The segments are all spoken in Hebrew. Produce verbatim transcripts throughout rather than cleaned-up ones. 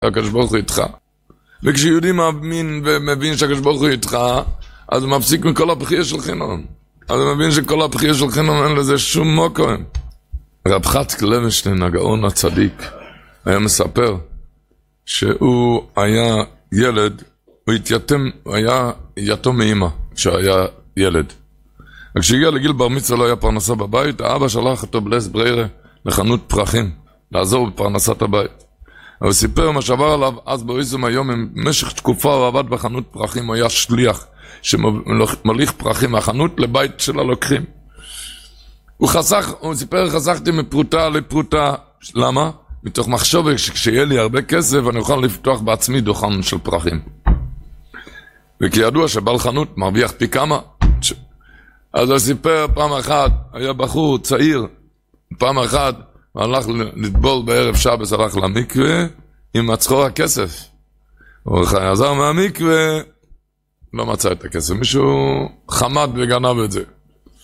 הקדוש ברוך הוא איתך. וכשיהודי מאמין ומבין שהקדוש ברוך הוא איתך, אז הוא מפסיק מכל הבחייה של חינון. אז הוא מבין שכל הבחייה של חינון אין לזה שום מוקם. רב חצק לוינשטיין, הגאון הצדיק, היה מספר שהוא היה ילד, הוא התייתם, הוא היה יתום מאמא כשהיה ילד. וכשהגיע לגיל בר מצווה לא היה פרנסה בבית, האבא שלח אותו בלס בריירה לחנות פרחים, לעזור בפרנסת הבית. אבל סיפר מה שעבר עליו, אז באיזום היום, במשך תקופה הוא עבד בחנות פרחים, הוא היה שליח שמוליך פרחים מהחנות לבית של הלוקחים. הוא חסך, הוא סיפר, חסכתי מפרוטה לפרוטה. למה? מתוך מחשוב, כשיהיה לי הרבה כסף, אני אוכל לפתוח בעצמי דוכן של פרחים. וכי ידוע שבעל חנות מרוויח פי כמה. אז הוא סיפר פעם אחת, היה בחור צעיר, פעם אחת, הוא הלך לטבול בערב שבס, הלך למקווה, עם מצחור הכסף. הוא חזר מהמקווה, לא מצא את הכסף, מישהו חמד וגנב את זה.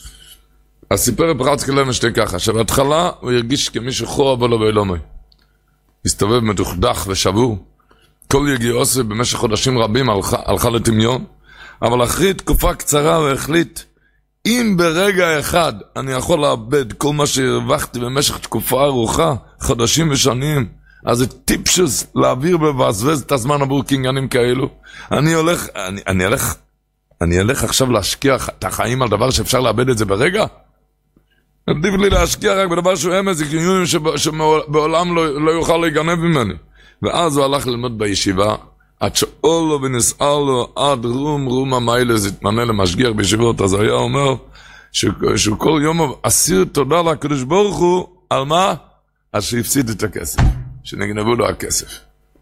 אז סיפר פרצקי לוינשטיין ככה, שבהתחלה הוא הרגיש כמישהו חור בו לו ואילומי. הסתובב מדוכדך ושבור. כל יגיעוסי במשך חודשים רבים הלכה, הלכה לטמיון, אבל אחרי תקופה קצרה הוא החליט, אם ברגע אחד אני יכול לאבד כל מה שהרווחתי במשך תקופה ארוכה, חודשים ושנים, אז זה טיפשוס להעביר ובעזבז את הזמן עבור קינגנים כאלו. אני הולך, אני, אני הולך, אני הולך עכשיו להשקיע את החיים על דבר שאפשר לאבד את זה ברגע? עדיף לי להשקיע רק בדבר שהוא אמץ, זה קינגנים שבעולם לא, לא יוכל להיגנב ממני. ואז הוא הלך ללמוד בישיבה, עד שאול לו ונסער לו עד רום רום המיילה, זה התמנה למשגיח בישיבות. אז היה אומר שהוא כל יום אסיר תודה לקדוש ברוך הוא, על מה? אז שהפסיד את הכסף, שנגנבו לו הכסף.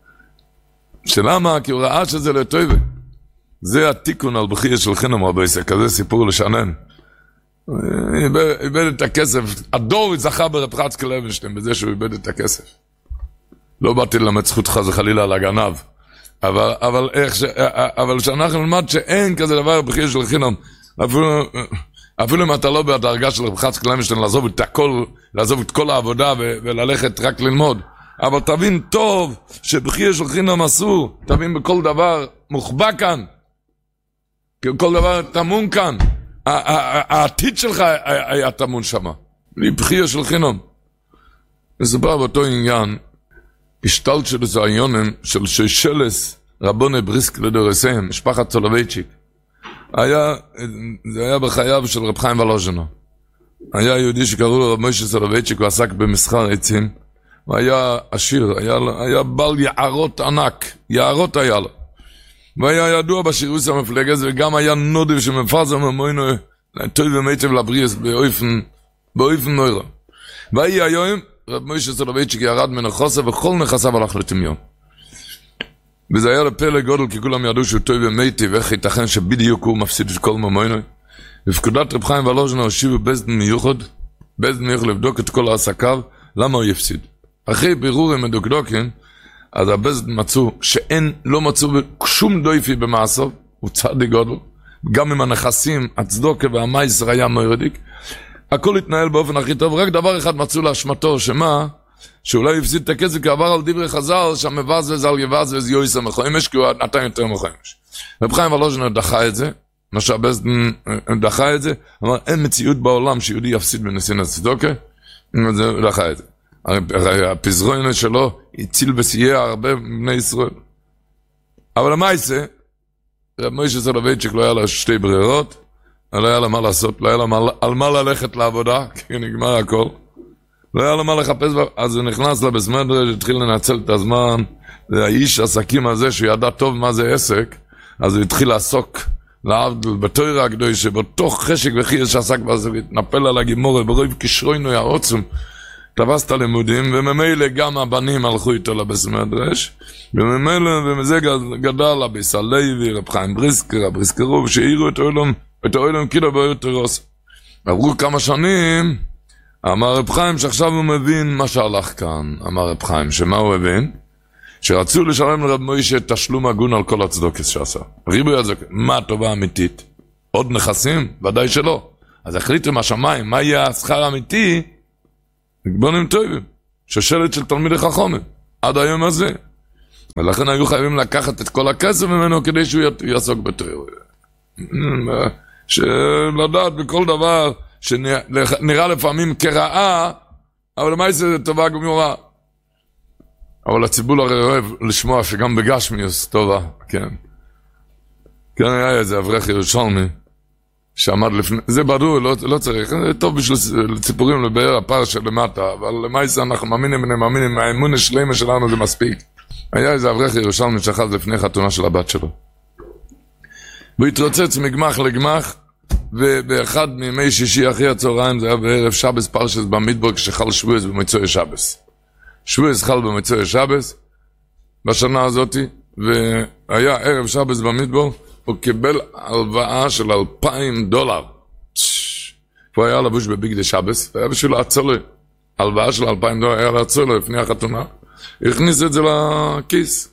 שלמה? כי הוא ראה שזה לטובה. זה התיקון על בחייה של חינם רבי ישראל, כזה סיפור לשנן. איבד את הכסף, הדור זכה ברב חצקי לוינשטיין בזה שהוא איבד את הכסף. לא באתי ללמד זכותך, זה חלילה על הגנב. אבל, אבל איך ש... אבל שאנחנו נלמד שאין כזה דבר בחייה של חינם. אפילו, אפילו אם אתה לא בדרגה של רב חצקי לוינשטיין, לעזוב את הכל, לעזוב את כל העבודה ו... וללכת רק ללמוד. אבל תבין טוב שבחייה של חינם אסור, תבין בכל דבר מוחבא כאן. כל דבר תמון כאן. העתיד שלך היה תמון שמה. בחייה של חינם. מסופר באותו עניין, השתלט של זעיונים של ששלס רבוני בריסק לדורסיהם, משפחת סולובייצ'יק. היה, זה היה בחייו של רב חיים ולוז'נו. היה יהודי שקראו לו רב מוישה סולובייצ'יק, הוא עסק במסחר עצים. הוא היה עשיר, היה, היה בעל יערות ענק, יערות היה לו. והיה ידוע בשירוס המפלגת, וגם היה נודב שמפרזם ממוינו, טוב ומיטב לבריאס באופן, באופן נוירה. והיא היום, רב מוישה סולובייצ'יק ירד מן החוסר, וכל נכסיו הלך לטמיון. וזה היה לפלא גודל, כי כולם ידעו שהוא טוב ומיטב, ואיך ייתכן שבדיוק הוא מפסיד את כל ממוינו. בפקודת רב חיים ולוז'נו הושיבו בזדן מיוחד, בזדן מיוחד לבדוק את כל העסקיו, למה הוא יפסיד. אחרי בירורים מדוקדוקים, אז הבזדן מצאו שאין, לא מצאו שום דויפי במעשו, הוא צדיק גודל, גם עם הנכסים, הצדוקה והמייסר היה מוירדיק, הכל התנהל באופן הכי טוב, רק דבר אחד מצאו להשמתו, שמה? שאולי יפסיד את הכסף, כי עבר על דברי חז"ל, שהמבזבז על יבזבז יויסר מחוימש, כי הוא נתן יותר מחוימש. רב חיים ולוז'נו דחה את זה, מה שהבזדן דחה את זה, אמר, אין מציאות בעולם שיהודי יפסיד בנשין הצדוקה, הוא דחה את זה. הרי הפזרוינה שלו הציל וסייע הרבה בני ישראל. אבל למה יעשה? רב מוישה סולובייצ'יק לא היה לה שתי ברירות, לא היה לה מה לעשות, לא היה לה מה, על מה ללכת לעבודה, כי נגמר הכל. לא היה לה מה לחפש, אז הוא נכנס לה בסמדרש, התחיל לנצל את הזמן, והאיש עסקים הזה שהוא ידע טוב מה זה עסק, אז הוא התחיל לעסוק לעבדל בתוירה הקדוש, שבתוך חשק וחייס שעסק בזה, התנפל על הגימורה, ברוב כשרוינו יעוצם, תפס את הלימודים, וממילא גם הבנים הלכו איתו לבסמדרש, וממילא, ומזה גדל אביס הלוי, רב חיים בריסקר, רב בריסקרוב, שהעירו את העולם, את העולם כאילו ביותרוס. עברו כמה שנים, אמר רב חיים שעכשיו הוא מבין מה שהלך כאן, אמר רב חיים, שמה הוא הבין? שרצו לשלם לרב מוישה תשלום הגון על כל הצדוקס שעשה. ריבוי הצדוקס, מה טובה אמיתית? עוד נכסים? ודאי שלא. אז החליטו מהשמיים, מה יהיה השכר האמיתי? בונים טובים, שושלת של תלמידי חכמים, עד היום הזה. ולכן היו חייבים לקחת את כל הכסף ממנו כדי שהוא יעסוק בתורה. שלדעת בכל דבר שנראה לפעמים כרעה, אבל למה זה טובה גמורה? אבל הציבור הרי אוהב לשמוע שגם בגשמיוס טובה, כן. כן, היה איזה אברך ירושלמי, שעמד לפני, זה ברור, לא, לא צריך, זה טוב בשביל ציפורים לבאר הפרשה למטה, אבל למה זה אנחנו מאמינים, מאמינים, האמון השלמה שלנו זה מספיק. היה איזה אברך ירושלמי שאחז לפני חתונה של הבת שלו. והוא התרוצץ מגמח לגמח, ובאחד מימי שישי אחרי הצהריים, זה היה בערב שבס פרשס במדבר, כשחל שבועס במצוי שבס. שבועס חל במצוי שבס, בשנה הזאת, והיה ערב שבס במדבר, הוא קיבל הלוואה של אלפיים דולר. הוא היה לבוש בביגדי שבס, והיה בשביל לעצור לו. הלוואה של אלפיים דולר היה לעצור לו לפני החתונה. הכניס את זה לכיס.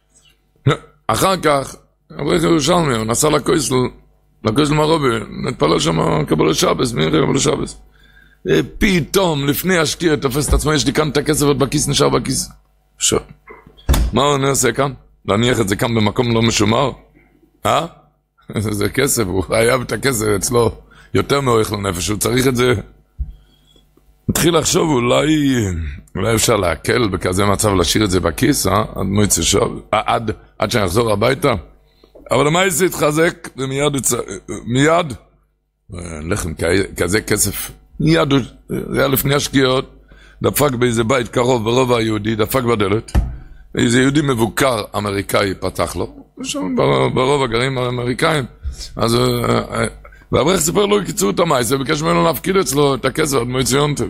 אחר כך, אברך ירושלמי, הוא נסע לכויסל, לכויסל מרובי, נתפלל שם קבל שבס, מי יראה קבל שבס. פתאום, לפני השקיע, תופס את עצמו, יש לי כאן את הכסף עוד בכיס, נשאר בכיס. שו. מה הוא נעשה כאן? להניח את זה כאן במקום לא משומר? אה? זה כסף, הוא חייב את הכסף אצלו יותר מאוכל לנפש, הוא צריך את זה. התחיל לחשוב, אולי, אולי אפשר להקל בכזה מצב להשאיר את זה בכיס, אה? עד מועצה שוב, עד, עד שאני אחזור הביתה. אבל למה זה התחזק? ומיד, מיד, לחם כזה כסף, מיד, זה היה לפני השקיעות, דפק באיזה בית קרוב ברובע היהודי, דפק בדלת, איזה יהודי מבוקר אמריקאי פתח לו, שם ברוב הגרים האמריקאים, אז, והאברך סיפר לו, קיצרו את המייס, וביקש ממנו להפקיד אצלו את הכסף, עד מועצה יונטב.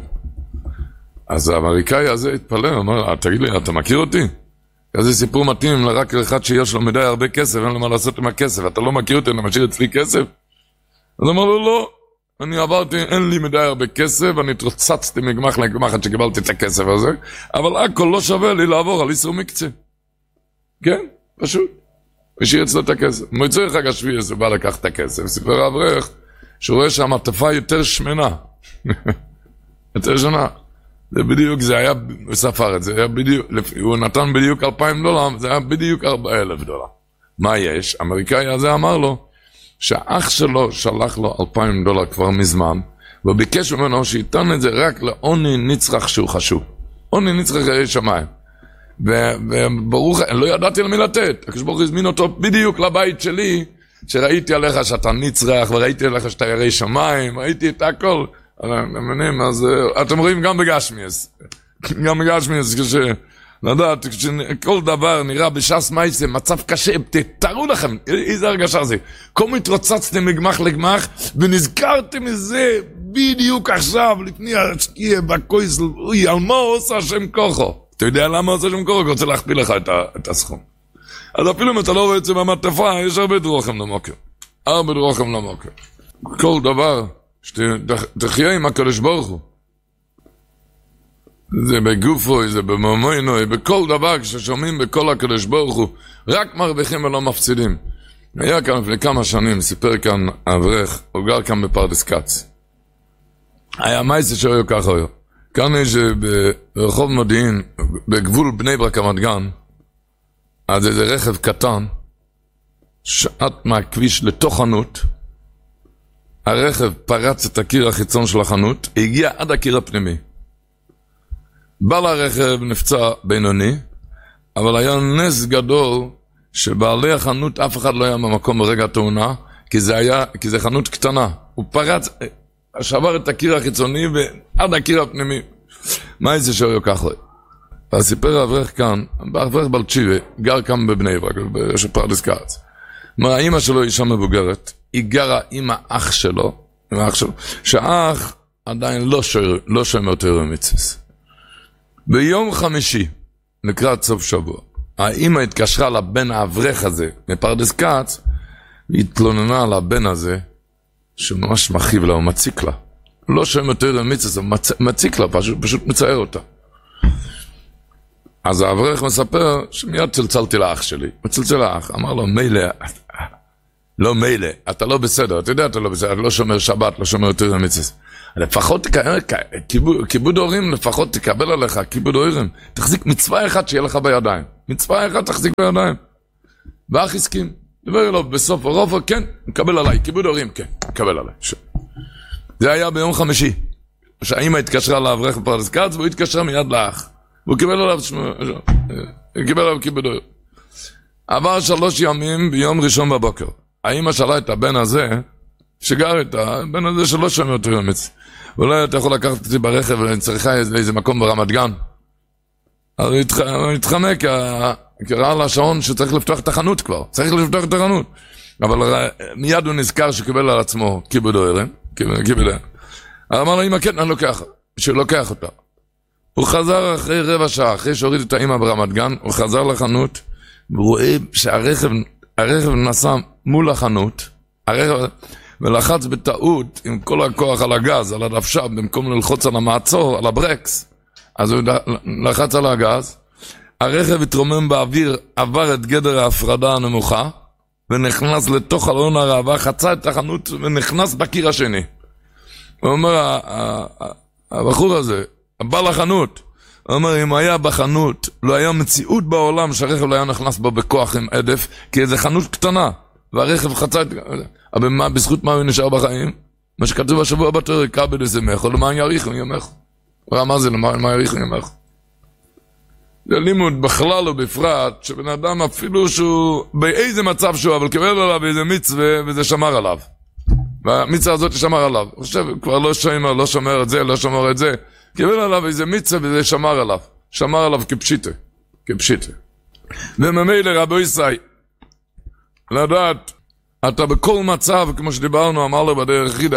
אז האמריקאי הזה התפלא, אמר, תגיד לי, אתה מכיר אותי? זה סיפור מתאים רק לאחד שיש לו מדי הרבה כסף, אין לו מה לעשות עם הכסף, אתה לא מכיר אותי, אני משאיר אצלי כסף? אז אמר לו, לא, אני עברתי, אין לי מדי הרבה כסף, אני התרוצצתי מגמח לגמח עד שקיבלתי את הכסף הזה, אבל הכל לא שווה לי לעבור על איסור מקצה. כן, פשוט. משאיר אצלו את הכסף. מועצה חג השביעי, הוא בא לקח את הכסף, סיפר האברך, שהוא רואה שהמטפה יותר שמנה. יותר שונה. זה בדיוק, זה היה, הוא ספר את זה, היה בדיוק, הוא נתן בדיוק אלפיים דולר, זה היה בדיוק ארבעה אלף דולר. מה יש? האמריקאי הזה אמר לו, שהאח שלו שלח לו אלפיים דולר כבר מזמן, וביקש ממנו שייתן את זה רק לעוני נצרך שהוא חשוב. עוני נצרך היה שמיים. וברוך, לא ידעתי למי לתת. הקשבור הזמין אותו בדיוק לבית שלי, שראיתי עליך שאתה נצרך, וראיתי עליך שאתה ירא שמיים, ראיתי את הכל. אז אתם רואים גם בגשמיאס, גם בגשמיאס, כשלדעת, כשכל דבר נראה בשס מייסה, מצב קשה, תתארו לכם, איזה הרגשה זה, כל מתרוצצתם מגמח לגמח, ונזכרתם מזה בדיוק עכשיו, לפני השקיע בקויסל, אוי, על מה עושה השם כוחו? אתה יודע למה עושה השם כוחו? כי רוצה להכפיל לך את הסכום. אז אפילו אם אתה לא רואה את זה במטפה, יש הרבה דרוכם למוקר. הרבה דרוכם למוקר. כל דבר, שתחיה עם הקדוש ברוך הוא. זה בגופו, זה במומוינו, בכל דבר כששומעים בכל הקדוש ברוך הוא, רק מרוויחים ולא מפסידים. היה כאן לפני כמה שנים, סיפר כאן אברך, הוא גר כאן בפרדס כץ. היה מייסה שהיו ככה היו. כאן יש ברחוב מודיעין, בגבול בני ברק רמת גן, אז איזה רכב קטן, שעט מהכביש לתוך חנות, הרכב פרץ את הקיר החיצון של החנות, הגיע עד הקיר הפנימי. בעל הרכב נפצע בינוני, אבל היה נס גדול שבעלי החנות אף אחד לא היה במקום ברגע התאונה, כי זה היה, כי זה חנות קטנה. הוא פרץ, שבר את הקיר החיצוני ועד הקיר הפנימי. מה זה שהוא ככה? הסיפר האברך כאן, האברך בלצ'יבה, גר כאן בבני ברק, בפרדס כץ. מה, האמא שלו אישה מבוגרת, היא גרה עם האח שלו, עם האח שלו, שהאח עדיין לא שומר, לא שומר תורה ומצוות. ביום חמישי, לקראת סוף שבוע, האמא התקשרה לבן האברך הזה, מפרדס כץ, והתלוננה על הבן הזה, שממש מכאיב לה, הוא מציק לה. לא שומר תורה ומצוות, מצ... מציק לה, פשוט, פשוט מצער אותה. אז האברך מספר שמיד צלצלתי לאח שלי. הוא צלצל לאח, אמר לו, מילא, לא מילא, אתה לא בסדר, אתה יודע, אתה לא בסדר, אתה לא שומר שבת, לא שומר תורה ומצוות. לפחות כיבוד הורים, לפחות תקבל עליך כיבוד הורים. תחזיק מצווה אחת שיהיה לך בידיים. מצווה אחת תחזיק בידיים. ואח הסכים. דבר אליו בסוף הרופא, כן, מקבל עליי, כיבוד הורים, כן, מקבל עליי. ש... זה היה ביום חמישי. שהאמא התקשרה לאברך בפרדס כץ, והוא התקשרה מיד לאח. והוא קיבל עליו, הוא קיבל עליו כיבוד הורים. עבר שלוש ימים ביום ראשון בבוקר. האמא שאלה את הבן הזה, שגר את הבן הזה שלוש שנים יותר יומץ. ואולי אתה יכול לקחת אותי ברכב ואני צריכה איזה מקום ברמת גן. אז הוא התחמק, כי ראה לה שעון שצריך לפתוח את החנות כבר. צריך לפתוח את החנות. אבל מיד הוא נזכר שקיבל על עצמו כיבוד הורים. כיבוד הורים. אז אמר לו, אמא כן, אני לוקח. שלוקח אותה. הוא חזר אחרי רבע שעה, אחרי שהוריד את האמא ברמת גן, הוא חזר לחנות, והוא רואה שהרכב הרכב נסע מול החנות, הרכב, ולחץ בטעות עם כל הכוח על הגז, על הדוושה, במקום ללחוץ על המעצור, על הברקס. אז הוא לחץ על הגז, הרכב התרומם באוויר, עבר את גדר ההפרדה הנמוכה, ונכנס לתוך אלון הרעבה, חצה את החנות ונכנס בקיר השני. הוא אומר, הבחור הזה, הבא לחנות, הוא אומר, אם היה בחנות, לא היה מציאות בעולם שהרכב לא היה נכנס בו בכוח עם עדף, כי זה חנות קטנה, והרכב חצה את... אבל מה, בזכות מה הוא נשאר בחיים? מה שכתוב השבוע בתורה, כבד ישמחו, למען יאריכו ימיך. הוא אמר זה, למען יאריכו ימיך. זה לימוד בכלל ובפרט, שבן אדם אפילו שהוא, באיזה מצב שהוא, אבל קיבל עליו איזה מצווה, וזה שמר עליו. והמצווה הזאת שמר עליו. הוא חושב, כבר לא שומר, לא שומר את זה, לא שומר את זה. קיבל עליו איזה מצווה, וזה שמר עליו. שמר עליו כפשיטה. כפשיטה. וממילא רבו ישראל, לדעת, אתה בכל מצב, כמו שדיברנו, אמר לו בדרך חידה,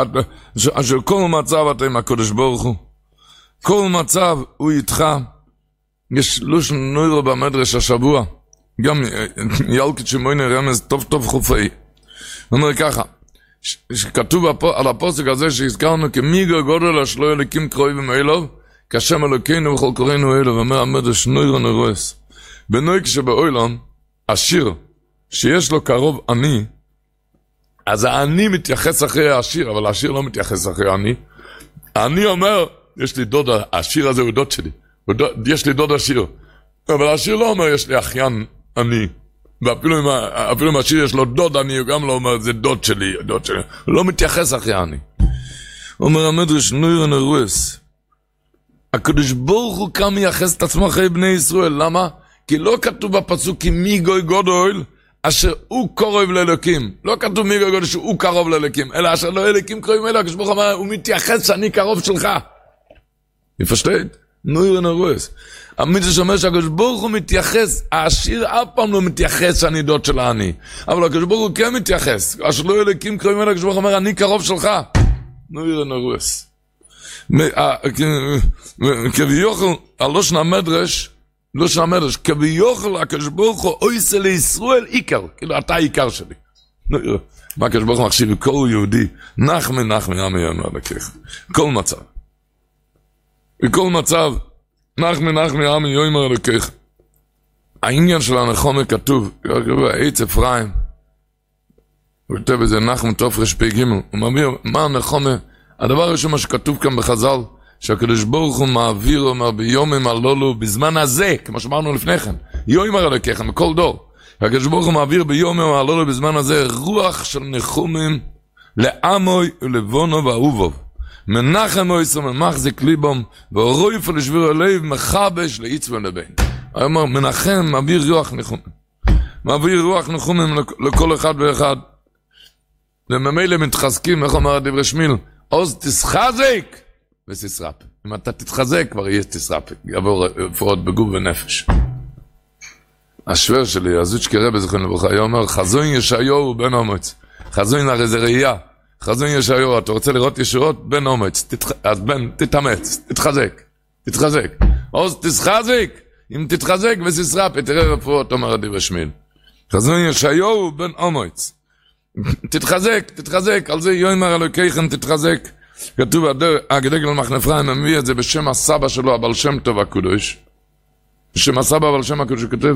שכל מצב אתה עם הקדוש ברוך הוא. כל מצב הוא איתך. יש לוש נוירו במדרש השבוע. גם ילקת שמויני רמז טוב טוב חופאי. הוא אומר ככה, שכתוב על הפוסק הזה שהזכרנו כמיגו גודל השלו אליקים קרובים אלוב, כשם אלוקינו וכל קוראינו אלוב, אומר המדרש נוירו נרועס. בנוי כשבאוילון, השיר שיש לו קרוב עני, אז העני מתייחס אחרי העשיר, אבל העשיר לא מתייחס אחרי העני. העני אומר, יש לי דוד, העשיר הזה הוא דוד שלי, דוד, יש לי דוד עשיר. אבל העשיר לא אומר, יש לי אחיין עני. ואפילו אם, אפילו אם העשיר יש לו דוד עני, הוא גם לא אומר, זה דוד שלי, דוד שלי. הוא לא מתייחס אחרי העני. אומר המדרש, נויר נרועס. הקדוש ברוך הוא כאן מייחס את עצמו אחרי בני ישראל. למה? כי לא כתוב בפסוק, כי מי גוי גודל, אשר הוא קרוב לאלוקים. לא כתוב מי גוי גודל שהוא קרוב לאלוקים, אלא אשר לא אלוקים קרובים אלו, הקדוש ברוך הוא אומר, הוא מתייחס שאני קרוב שלך. יפשטית? נויר נרועס. המדרש אומר שהקדוש ברוך הוא מתייחס, העשיר אף פעם לא מתייחס שאני דוד של העני. אבל הקדוש ברוך הוא כן מתייחס. אשר לא אלוקים קרובים אלו, הקדוש ברוך הוא אומר, אני קרוב שלך. נויר נרועס. כביוכל, הלושן המדרש, לא שמרש, כביוכל הקדוש ברוך הוא עושה לישראל עיקר, כאילו אתה העיקר שלי. מה הקדוש ברוך הוא מחשיב כל יהודי, נחמי נחמי עמי יאמר לקח, כל מצב. בכל מצב, נחמי נחמי עמי יאמר לקח. העניין של הנחומה כתוב, עץ אפרים, הוא כתב בזה נחם תופרש פי גימל, הוא מביא, מה הנחומה? הדבר הראשון מה שכתוב כאן בחז"ל, שהקדוש ברוך הוא מעביר, אומר, ביומם הללו, בזמן הזה, כמו שאמרנו לפני כן, יאמר אלוקיכם, בכל דור. הקדוש ברוך הוא מעביר ביומם הללו, בזמן הזה, רוח של נחומים, לעמוי ולבונו ואהובו. מנחם מויסו, ממחזיק ליבום, ורויף לשביר הלב, מחבש ליצבו לבן. הוא אומר, מנחם, מעביר רוח נחומים. מעביר רוח נחומים לכל אחד ואחד. וממילא מתחזקים, איך אומר הדבר שמיל, עוז תשחזק, ותשרפ. אם אתה תתחזק, כבר יהיה תשרפ. יעבור פרוט בגוף ונפש. השוור שלי, הזוצ'קי רבי זכרון לברכה, היה אומר, חזון ישעיהו בן אומץ. חזון הרי זה ראייה. חזון ישעיהו, אתה רוצה לראות ישועות? בן אומץ. תתח... אז בן, תתאמץ, תתחזק. תתחזק. עוז תשחזק, אם תתחזק ותשרפ, תראה רפואות, אומר הדבר שמיל. חזון ישעיהו בן אומץ. תתחזק, תתחזק, על זה יאמר אלוקיכם תתחזק. כתוב, הגדגל מחנפריים מביא את זה בשם הסבא שלו, אבל שם טוב הקדוש. בשם הסבא, אבל שם הקדוש כתוב.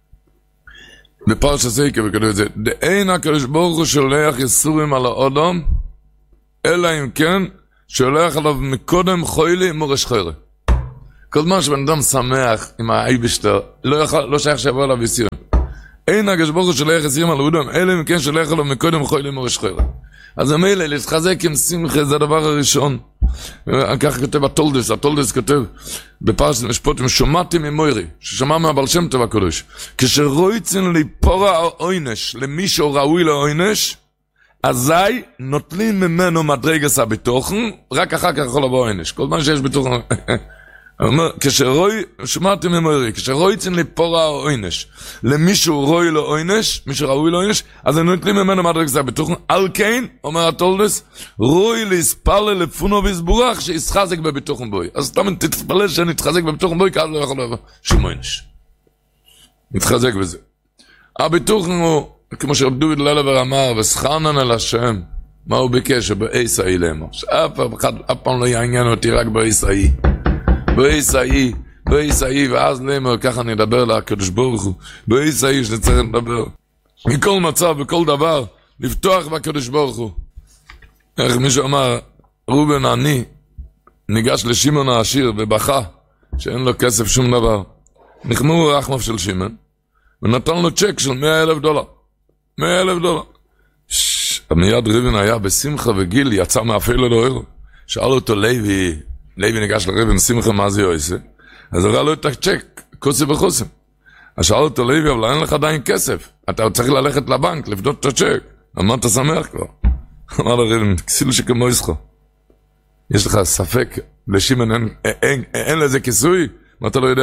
בפרש הסייקה וכתוב את זה. דאין הקדוש ברוך הוא שולח יסורים על האודום, אלא אם כן, שולח עליו מקודם חוילי מורש חוירה. כל מה שבן אדם שמח עם האייבשטר, לא, יכול, לא שייך שיבוא עליו יסירים. אין הקדוש ברוך הוא שולח יסירים על אודם, אלא אם כן שולח עליו מקודם חוילים או רשחוירה. אז המילא, להתחזק עם שמחה, זה הדבר הראשון. ככה כותב הטולדס, הטולדס כותב בפרשת משפטים, שמעתי ממוירי, ששמע מהבעל שם טוב הקדוש, כשרויצין ליפורה העונש, למישהו ראוי לעונש, אזי נוטלים ממנו מדרגס הביטוחן, רק אחר כך יכול לבוא העונש. כל מה שיש ביטוחן... כשרוי, שמעתי ממורי, כשרוי צין לפורה או עונש, למישהו רוי לו עונש, מישהו ראוי לו עונש, אז אני נותנים ממנו מדרג זה בתוכן, על כן, אומר הטולדס, רוי להספלל לפונו ויסבורך, שישחזק בביטוחן בוי. אז תמיד תתפלל שנתחזק בביטוחן בוי, כי אז לא יכול לבוא שום עונש. נתחזק בזה. הביטוחן הוא, כמו שרב דוד ללבר אמר, וסחרנן על השם, מה הוא ביקש? שבאיסאי לאמר. שאף פעם לא יעניין אותי רק באיסאי. באיסאי, באיסאי, ואז לאמר, ככה נדבר לקדוש ברוך הוא, באיסאי שנצטרך לדבר. מכל מצב, בכל דבר, לפתוח בקדוש ברוך הוא. איך מישהו אמר, רובן עני, ניגש לשמעון העשיר ובכה, שאין לו כסף שום דבר. נחמו רחמוב של שמעון, ונתן לו צ'ק של מאה אלף דולר. מאה אלף דולר. מיד ריבן היה בשמחה וגיל, יצא מאפל אלוהר. שאל אותו לוי, לוי ניגש לריבן שמחה, מה זה יועשה? אז הראה לו את הצ'ק, כוסי וחוסם. אז שאל אותו לוי, אבל אין לך עדיין כסף. אתה צריך ללכת לבנק, לבדוק את הצ'ק. אמר, אתה שמח כבר. אמר לריבן, כסיל שכמו ישחו. יש לך ספק, לשימן אין, אין, אין לזה כיסוי? מה אתה לא יודע?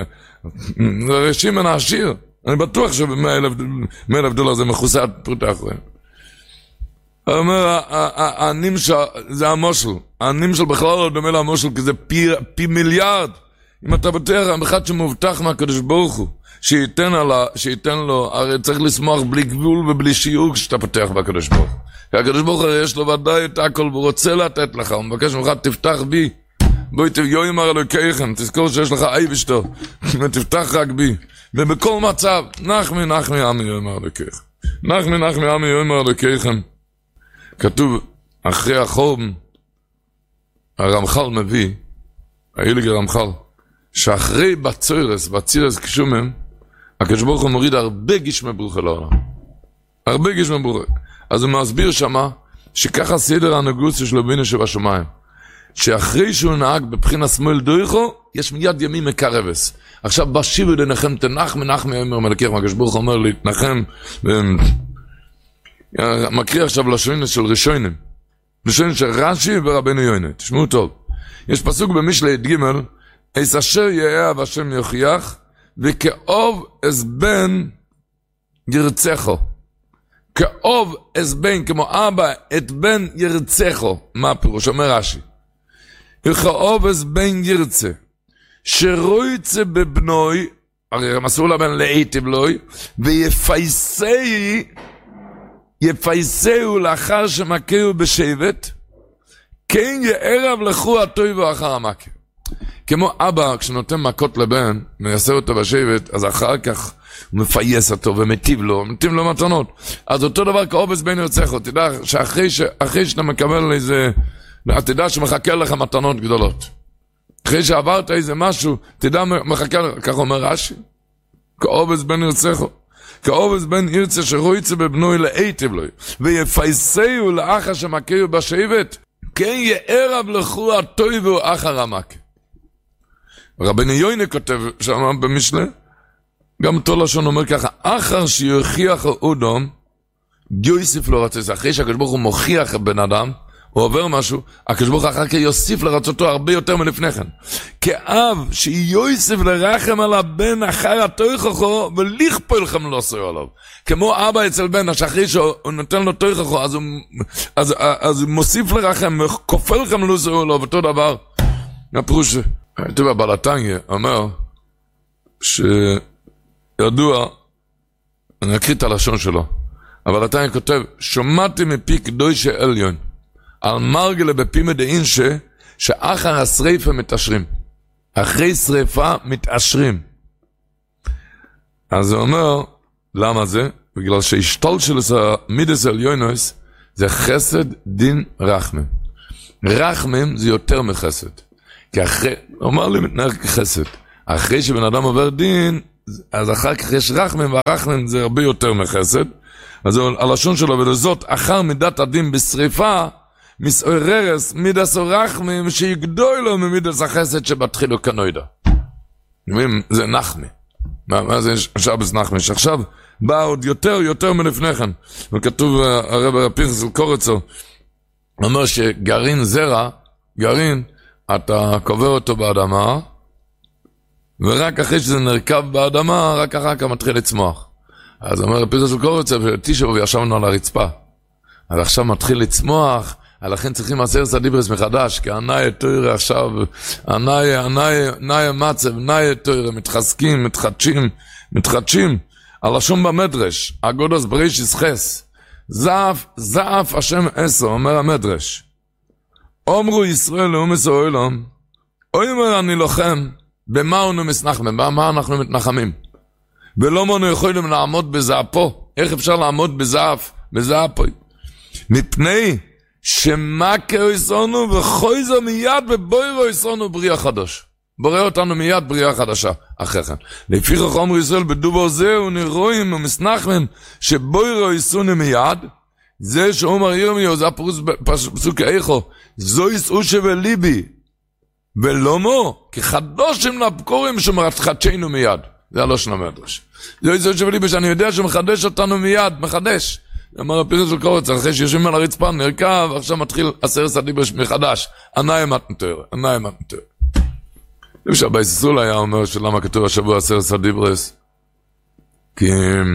שימן העשיר. אני בטוח שבמאה אלף דולר זה מכוסה פרוטה אחריהם. הוא אומר, הנמשל, זה המושל. הנמשל בכלל לא דומה למושל, כי זה פי מיליארד. אם אתה בטוח, אחד שמובטח מהקדוש ברוך הוא, שייתן עלה, שייתן לו, הרי צריך לשמוח בלי גבול ובלי שיעור כשאתה פותח בקדוש ברוך הוא. כי הקדוש ברוך הוא יש לו ודאי את הכל, והוא רוצה לתת לך, הוא מבקש ממך, תפתח בי. בואי תביאו אמר אלוקיכם, תזכור שיש לך אי ושתו, ותפתח רק בי. ובכל מצב, נחמי נחמי עמי יאמר אלוקיכם. נחמי נחמי עמי יאמר אלוקיכם. כתוב, אחרי החורבן, הרמח"ל מביא, האילג הרמח"ל, שאחרי בצורס, בצירס קשומם, הקדוש ברוך הוא מוריד הרבה גשמי ברוך אל העולם. הרבה גשמי ברוך. אז הוא מסביר שמה, שככה סדר הנגוס של רבינו שבשמיים. שאחרי שהוא נהג בבחינת שמאל דויכו, יש מיד ימים מקרבס. עכשיו בשיבו לנחם תנח מנח מאמר מלכך, הקדוש ברוך הוא אומר להתנחם, מקריא עכשיו לשוינס של ראשונים. ראשונים של רש"י ורבנו יוינה. תשמעו טוב. יש פסוק במשלי ג' איס אשר יאהב השם יוכיח, וכאוב אס בן ירצחו. כאוב אס בן, כמו אבא, את בן ירצחו. מה הפירוש? אומר רש"י. וכאוב אס בן ירצה, שרויצה בבנוי, הרי מסור לבן להיטיב לוי, ויפייסי, יפייסהו לאחר שמכהו בשבט, כן יערב לכו הטוב ואחר המכה. כמו אבא, כשנותן מכות לבן, מייסר אותו בשבט, אז אחר כך הוא מפייס אותו ומטיב לו, מטיב לו מתנות. אז אותו דבר כאובס בן ירצחו, תדע שאחרי ש... אחרי שאתה מקבל איזה, תדע שמחכה לך מתנות גדולות. אחרי שעברת איזה משהו, תדע מחכה לך, כך אומר רש"י, כאובס בן ירצחו. כאובס בן ירצה שרויצה בבנוי להיטיב לו, ויפייסהו לאחר שמכהו בשבט, כן יערב לכו הטוב ואחר המכה. רבנו יוינה כותב שם במשנה, גם אותו לשון אומר ככה, אחר שיוכיח האודום, יוסיף לו רצות, אחרי שהקדוש ברוך הוא מוכיח בן אדם, הוא עובר משהו, הקדוש ברוך הוא אחר כך יוסיף לרצותו הרבה יותר מלפני כן. כאב שיוסיף לרחם על הבן אחר התויכחו, ולכפו לכם לא עשו עליו. כמו אבא אצל בן, שאחרי שהוא נותן לו תויכחו, אז הוא, אז, אז הוא מוסיף לרחם, וכופל לכם לא עשו עליו, אותו דבר. הפירוש, טוב, הבלתניה אומר, שידוע, אני אקריא את הלשון שלו, הבלתניה כותב, שומעתי מפי קדושי עליון, על מרגלה בפימה דאינשה, שאחר השריפה מתעשרים. אחרי שריפה מתעשרים. אז הוא אומר, למה זה? בגלל שהשתול של מידס עליונוס, זה חסד דין רחמם. רחמם זה יותר מחסד. כי אחרי, אומר לי מתנהג כחסד. אחרי שבן אדם עובר דין, אז אחר כך יש רחמים, והרחמים זה הרבה יותר מחסד. אז הלשון שלו, ולזאת, אחר מידת הדין בשריפה, מסעררס, מידס הרחמים, שיגדוי לו ממידס החסד שבתחילו כנוידה. זה נחמי. מה, מה זה שבס נחמי? שעכשיו בא עוד יותר, יותר מלפני כן. וכתוב, הרב פנחס קורצר, אומר שגרעין זרע, גרעין, אתה קובר אותו באדמה, ורק אחרי שזה נרכב באדמה, רק אחר כך מתחיל לצמוח. אז אומר פנחס קורצר, ותשעו וישבנו על הרצפה. אז עכשיו מתחיל לצמוח, לכן צריכים עשרת הדיברס מחדש, כי ענאי תוירה עכשיו, ענאי, ענאי, ענאי מצב, ענאי תוירה, מתחזקים, מתחדשים, מתחדשים. הלשון במדרש, אגודס ברישיס חס, זעף, זעף השם עשר, אומר המדרש. אומרו ישראל לאומס העולם, אומר אני לוחם, במה אנו מסנחמים, במה אנחנו מתנחמים. ולא מנו יכולים לעמוד בזעפו, איך אפשר לעמוד בזעף, בזעפו? מפני שמה כאיסונו וחויזו מיד ובוירו איסונו בריאה חדש. בורא אותנו מיד בריאה חדשה, אחרי כן. לפי כך אומר ישראל בדובר זה ונרואים ומסנחמים שבוירו איסונו מיד, זה שאומר ירמיהו, זה הפרוס בפסוק איכו, זו יסעו שבליבי, ולא מו, כי חדושים לבקורים שמחדשנו מיד. זה הלושן המדרש. זו יסעו שבליבי שאני יודע שמחדש אותנו מיד, מחדש. אמר הפרס של קורץ, אחרי שיושבים על הרצפה, נרכב, עכשיו מתחיל עשרת הדיברס מחדש. ענאי מתנתר, ענאי מתנתר. אפשר בייססול היה אומר שלמה כתוב השבוע עשרת הדיברס, כי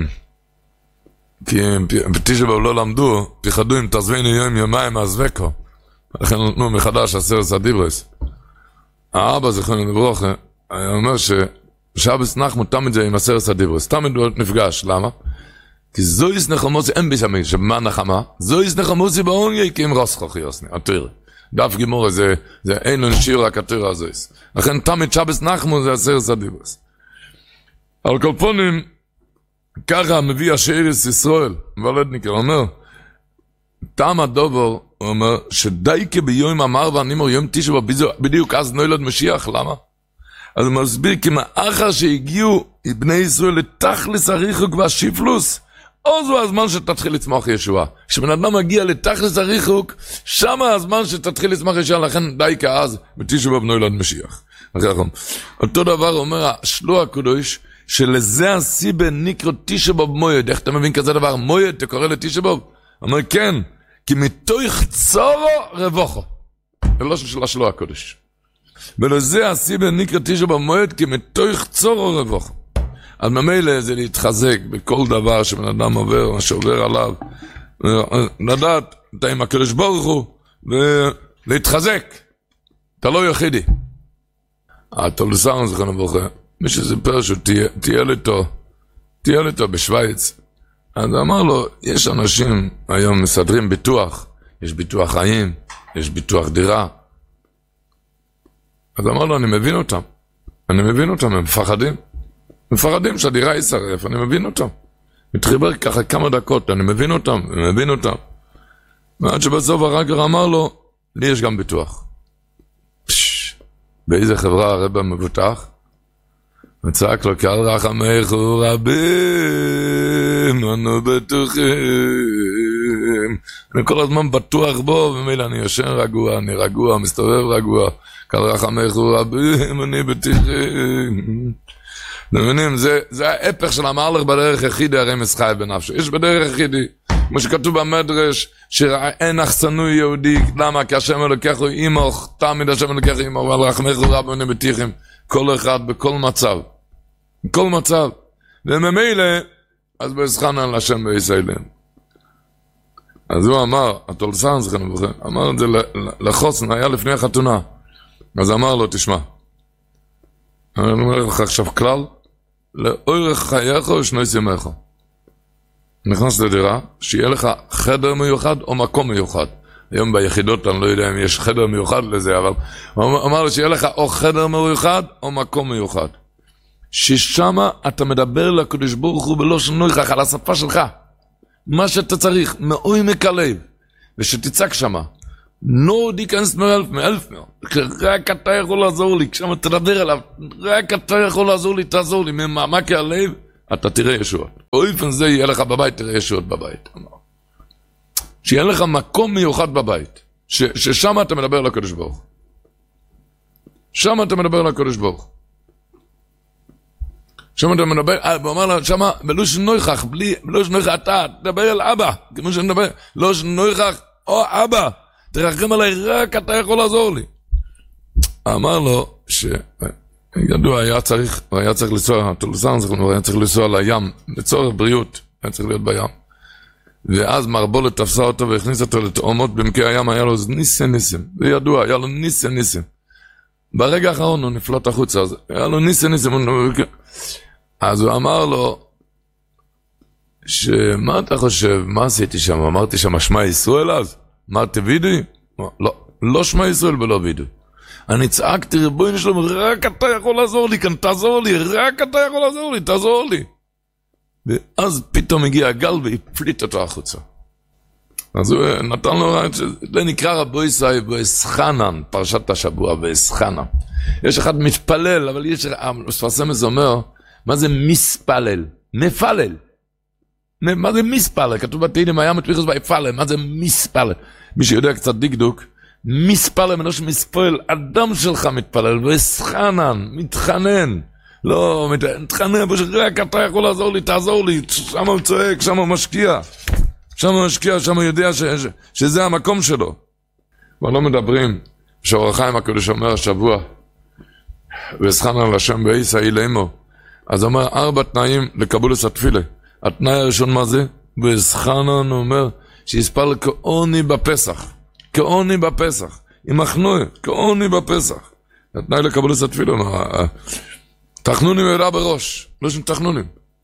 כי בתשעו לא למדו, פחדו אם תעזבנו יום יומיים מעזבקו. לכן נתנו מחדש עשרת הדיברס. האבא זכרנו לברוכה, היה אומר ששבס נחמו תמיד זה עם עשרת הדיברס, תמיד הוא נפגש, למה? כי זויס נחמוסי, אין בשמי, שמה נחמה? זויס נחמוסי בעונגי, כי אם רסחו חיוסני, התיר. דף גימור, זה, זה אין לו נשאיר רק התיר הזויס. לכן תמיד שבס נחמו זה עשרת הדיברס. על כל פונים, ככה מביא השאיריס ישראל, ולדניקר, אומר, תם הדובר, הוא אומר, שדייקה ביום אמר ואנימור יום תשעו, בדיוק אז נולד משיח, למה? אז הוא מסביר, כי מאחר שהגיעו בני ישראל לתכלס הריחוק והשיפלוס, או זו הזמן שתתחיל לצמוח ישועה. כשבן אדם מגיע לתכלס הריחוק, שם הזמן שתתחיל לצמוח ישועה, לכן דייקה אז, בתשעו נולד משיח. אותו דבר אומר, השלוח הקדוש, שלזה הסיבה נקרא תשע באב מויד. איך אתה מבין כזה דבר? מויד, אתה קורא לתשע באב? אומר, כן, כי מתוך צורו רבוכו. זה לא של השלוח הקדוש. ולזה הסיבה נקרא תשע באב מויד, כי מתוך צורו רבוכו. אז ממילא זה להתחזק בכל דבר שבן אדם עובר, מה שעובר עליו. לדעת, אתה עם הקדוש ברוך הוא, ולהתחזק. אתה לא יחידי. התולסן זכרנו ברכה. מי שסיפר שתהיה איתו, תהיה איתו בשוויץ. אז אמר לו, יש אנשים היום מסדרים ביטוח, יש ביטוח חיים, יש ביטוח דירה. אז אמר לו, אני מבין אותם. אני מבין אותם, הם מפחדים. מפחדים שהדירה יישרף, אני מבין אותם. מתחיבר ככה כמה דקות, אני מבין אותם, אני מבין אותם. ועד שבסוף הרגר אמר לו, לי יש גם ביטוח. פש, באיזה חברה הרב מבוטח? וצעק לו, כי על רחמך רבים, אנו בטוחים. אני כל הזמן בטוח בו, ומילא אני יושן רגוע, אני רגוע, מסתובב רגוע. כי על רחמך רבים, אני בטוחים. מבינים, זה, זה ההפך של המהלך בדרך יחידי, הרי מסחי בנפשו. יש בדרך יחידי, כמו שכתוב במדרש, שאין אחסנו יהודי, למה? כי השם אלוקיך הוא אימוך, תמיד השם אלוקיך הוא אימוך, ועל רחמך רבים, אני בטוחים. כל אחד בכל מצב, בכל מצב. וממילא, אז בהסחנה על השם בישראלים. אז הוא אמר, התולסן זכרנו בכם, אמר את זה לחוסן, היה לפני החתונה. אז אמר לו, תשמע, אני אומר לך עכשיו כלל, לאורך חייך ושני ימיך. נכנס לדירה, שיהיה לך חדר מיוחד או מקום מיוחד. היום ביחידות אני לא יודע אם יש חדר מיוחד לזה, אבל הוא אמר לו שיהיה לך או חדר מיוחד או מקום מיוחד. ששמה אתה מדבר לקדוש ברוך הוא בלא שנויך על השפה שלך. מה שאתה צריך, מאוי מקלב. ושתצעק שמה. נו דיקנס מאלף מאלף מאלף, רק אתה יכול לעזור לי, כשאתה תדבר עליו, רק אתה יכול לעזור לי, תעזור לי, ממעמק הלב, אתה תראה ישועות. באופן זה יהיה לך בבית, תראה ישועות בבית. שיהיה לך מקום מיוחד בבית, ש, ששם אתה מדבר לקדוש ברוך. שם אתה מדבר לקדוש ברוך. שם אתה מדבר, הוא אומר לה, שם, בלוש נויכח, בלי, בלוש נויכח, אתה, תדבר אל אבא, כמו שאני מדבר, בלוש נויכח, או אבא, תרחם עליי, רק אתה יכול לעזור לי. אמר לו, שידוע, היה צריך, היה צריך לנסוע, תולסן, היה צריך לנסוע לים, לצורך בריאות, היה צריך להיות בים. ואז מרבולת תפסה אותו והכניס אותו לתאומות במקי הים, היה לו ניסים ניסים, זה ידוע, היה לו ניסים ניסים. ברגע האחרון הוא נפלט החוצה, אז היה לו ניסים ניסים, אז הוא אמר לו, שמה אתה חושב, מה עשיתי שם? אמרתי שם, שמע ישראל אז? אמרתי וידוי? לא, לא שמע ישראל ולא וידוי. אני צעקתי, ריבונו של עולם, רק אתה יכול לעזור לי כאן, תעזור לי, רק אתה יכול לעזור לי, תעזור לי. ואז פתאום הגיע הגל והפליט אותו החוצה. אז הוא נתן לו רעיון, זה נקרא רבו ישראל באסחנן, פרשת השבוע באסחנן. יש אחד מתפלל, אבל יש, הספרסם הזה אומר, מה זה מספלל? מפלל. מה זה מספלל? כתוב בתהילים, היה מתפיחוס ויפלל, מה זה מספלל? מי שיודע קצת דקדוק, מספלל, מנוש מספלל, אדם שלך מתפלל, באסחנן, מתחנן. לא, מתחנן, רק אתה יכול לעזור לי, תעזור לי, שם הוא צועק, שם הוא משקיע. שם הוא משקיע, שם הוא יודע ש, ש, שזה המקום שלו. אבל לא מדברים, שאור החיים הקדוש אומר השבוע, ואסחנן על השם בעיסא אילמו. אז אומר ארבע תנאים לקבולת התפילה. התנאי הראשון מה זה? ואסחנן אומר שיספל כעוני בפסח. כעוני בפסח. עם החנועה, כעוני בפסח. התנאי לקבולת התפילה אומר, תחנונים ידע בראש, לא שם תחנונים.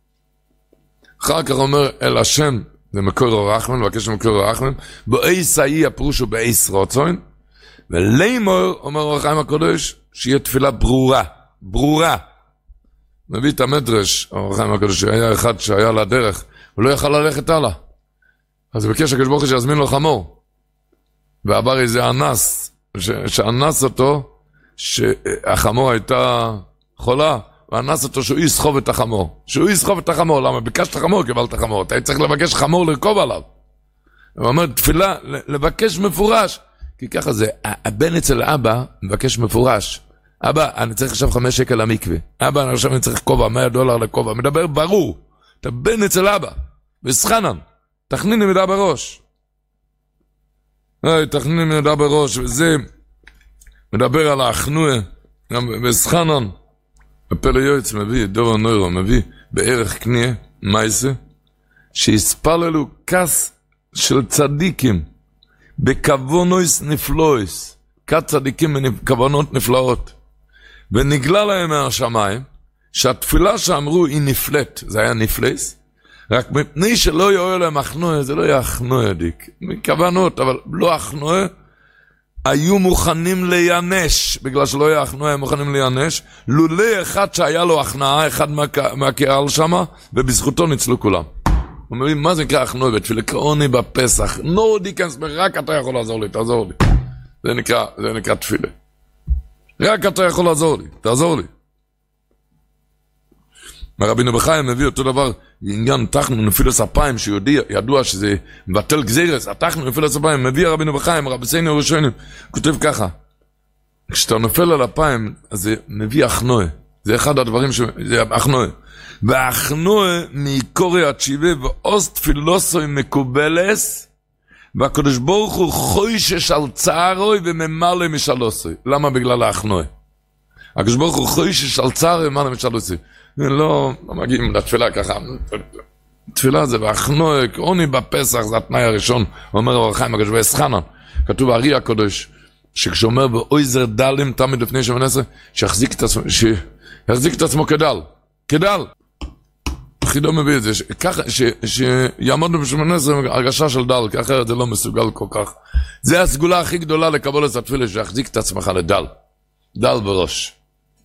אחר כך אומר אל השם, זה מקור הרחמן, מבקש מקור הרחמן, בעיסא יהיה הפירוש הוא בעיס רצון, ולימור, אומר אור החיים הקדוש, שיהיה תפילה ברורה, ברורה. מביא את המדרש, אור החיים הקדוש, שהיה אחד שהיה על הדרך, הוא לא יכל ללכת הלאה. אז הוא ביקש הקדוש ברוך הוא שיזמין לו חמור. ועבר איזה אנס, ש- שאנס אותו, שהחמור הייתה חולה, ואנס אותו שהוא יסחוב את החמור. שהוא יסחוב את החמור, למה? ביקשת חמור, קיבלת חמור. אתה צריך לבקש חמור לרכוב עליו. הוא אומר, תפילה, לבקש מפורש. כי ככה זה, הבן אצל אבא מבקש מפורש. אבא, אני צריך עכשיו חמש שקל למקווה. אבא, אני עכשיו אני צריך כובע, מאה דולר לכובע. מדבר ברור. אתה בן אצל אבא. וסחנן. תכניני מידע בראש. תכניני מידע בראש. וזה מדבר על האחנועה. וסחנן. הפלא יועץ מביא, דובר נוירו מביא, בערך קניה, מייסה, שהספללו כס של צדיקים, בכוונויס נפלויס, כס צדיקים בכוונות נפלאות, ונגלה להם מהשמיים, שהתפילה שאמרו היא נפלט, זה היה נפלס, רק מפני שלא יהיה להם אחנועה, זה לא יהיה אחנועה דיק, מכוונות, אבל לא אחנועה, היו מוכנים ליינש, בגלל שלא היה אחנועה, הם מוכנים ליינש, לולא אחד שהיה לו הכנעה, אחד מהקהל שמה, ובזכותו ניצלו כולם. הוא מבין, מה זה נקרא אחנועה? בתפילה כעוני בפסח, נו דיקנס, רק אתה יכול לעזור לי, תעזור לי. זה נקרא, זה נקרא תפילה. רק אתה יכול לעזור לי, תעזור לי. רבינו בחיים מביא אותו דבר, עניין תחנו נפילוס אפיים, שידוע שזה מבטל גזירס, התחנו נפילוס אפיים, מביא רבינו בחיים, רבסינו הראשונים, כותב ככה, כשאתה נופל על אפיים, אז זה מביא אחנועה, זה אחד הדברים ש... זה אחנועה, והאחנועה מקורי התשיבה, ועוז תפילוסוי מקובלס, והקדוש ברוך הוא חוישש על צערוי, וממלא משלוסוי. למה? בגלל האחנועה. הקדוש ברוך הוא חוישש על צערוי, וממלא משלוסוי. לא, לא מגיעים לתפילה ככה. תפילה זה והחנועה, כעוני בפסח, זה התנאי הראשון. הוא אומר אור החיים הקדוש, ואסחנן. כתוב הארי הקדוש, שכשאומר באויזר דלים, תמיד לפני שמונה עשרה, שיחזיק את עצמו, שיחזיק את עצמו כדל. כדל. חידו מביא את זה, ככה, שיעמוד בשמונה עשרה הרגשה של דל, כי אחרת זה לא מסוגל כל כך. זה הסגולה הכי גדולה לקבול את התפילה, שיחזיק את עצמך לדל. דל בראש.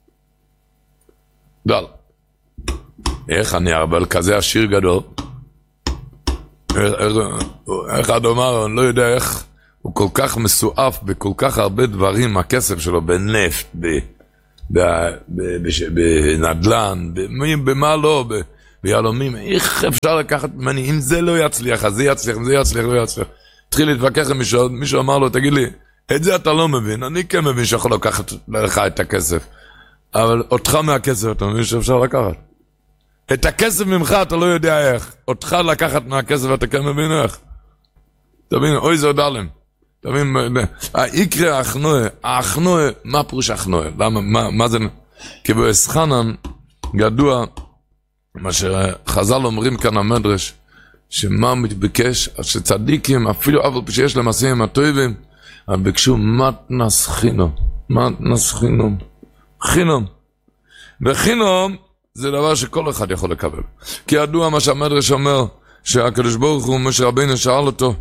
דל. איך אני ארבל כזה עשיר גדול? איך אחד אומר, אני לא יודע איך, הוא כל כך מסועף בכל כך הרבה דברים, הכסף שלו בנפט, ב, ב, ב, ב, בנדלן, במה לא, ב, ביהלומים, איך אפשר לקחת ממני, אם זה לא יצליח, אז זה יצליח, אם זה יצליח, לא יצליח. התחיל להתווכח עם מישהו, מישהו אמר לו, תגיד לי, את זה אתה לא מבין, אני כן מבין שיכול לקחת לך את הכסף, אבל אותך מהכסף אתה מבין שאפשר לקחת. את הכסף ממך אתה לא יודע איך, אותך לקחת מהכסף אתה כן מבין איך. תבין, אוי זה דלם. תבין, היקרה האחנועה, האחנועה, מה פרוש האחנועה? למה, מה, מה זה? כי באסחנן גדוע, מה שחז"ל אומרים כאן המדרש, שמה מתבקש, שצדיקים, אפילו אבל שיש להם עשיים הטובים, אבל ביקשו מתנס חינום, מתנס חינום, חינום. וחינום זה דבר שכל אחד יכול לקבל. כי ידוע מה שהמדרש אומר, שהקדוש ברוך הוא, משה רבינו שאל אותו,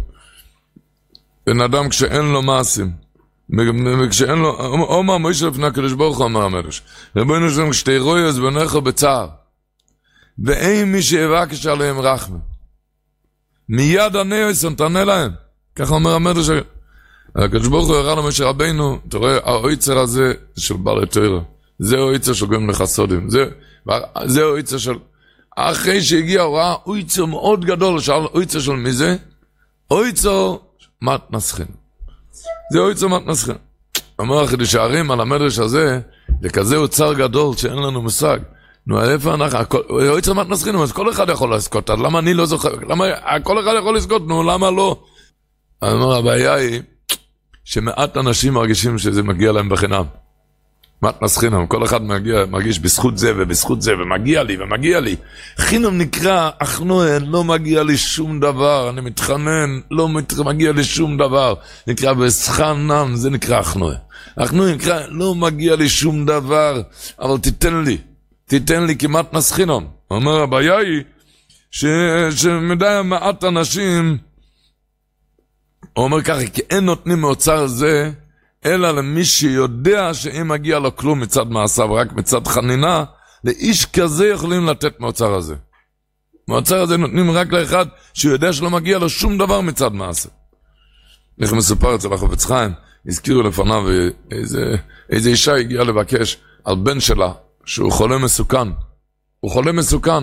בן אדם כשאין לו מעשים, כשאין לו, אומר מוישה לפני הקדוש ברוך הוא אמר המדרש, רבינו שלם כשתי רואי אז בנך בצער, ואין מי שיבקש עליהם רחמה. מיד הנאיסון תענה להם. ככה אומר המדרש. הקדוש ברוך הוא הראה למשה רבינו, אתה רואה, האויצר הזה של בעל התורה. זה האויצר של גויים לחסודים. זה, זה האויצר של... אחרי שהגיע הוראה, אויצר מאוד גדול, שאל אויצר של מי זה? אויצר מתנסחין. זה אויצר מתנסחין. אומר החידוש הערים על המדרש הזה, זה כזה אוצר גדול שאין לנו מושג. נו, איפה אנחנו, אויצר מתנסחין, אז כל אחד יכול לזכות, אז למה אני לא זוכר? למה, כל אחד יכול לזכות, נו, למה לא? אני אומר, הבעיה היא, שמעט אנשים מרגישים שזה מגיע להם בחינם. מתנס חינם, כל אחד מגיע, מרגיש בזכות זה ובזכות זה, ומגיע לי ומגיע לי. חינם נקרא, אחנועה, לא מגיע לי שום דבר, אני מתחנן, לא מגיע לי שום דבר. נקרא בסחנן, זה נקרא אחנועה. אחנועה נקרא, לא מגיע לי שום דבר, אבל תיתן לי, תיתן לי כמעט נס חינם. אומר, הבעיה היא, ש... שמדי מעט אנשים, הוא אומר ככה, כי אין נותנים מאוצר זה, אלא למי שיודע שאם מגיע לו כלום מצד מעשיו, רק מצד חנינה, לאיש כזה יכולים לתת מאוצר הזה. מאוצר הזה נותנים רק לאחד שיודע שלא מגיע לו שום דבר מצד מעשה. איך מסופר אצל החפץ חיים, הזכירו לפניו איזה, איזה אישה הגיעה לבקש על בן שלה, שהוא חולה מסוכן. הוא חולה מסוכן.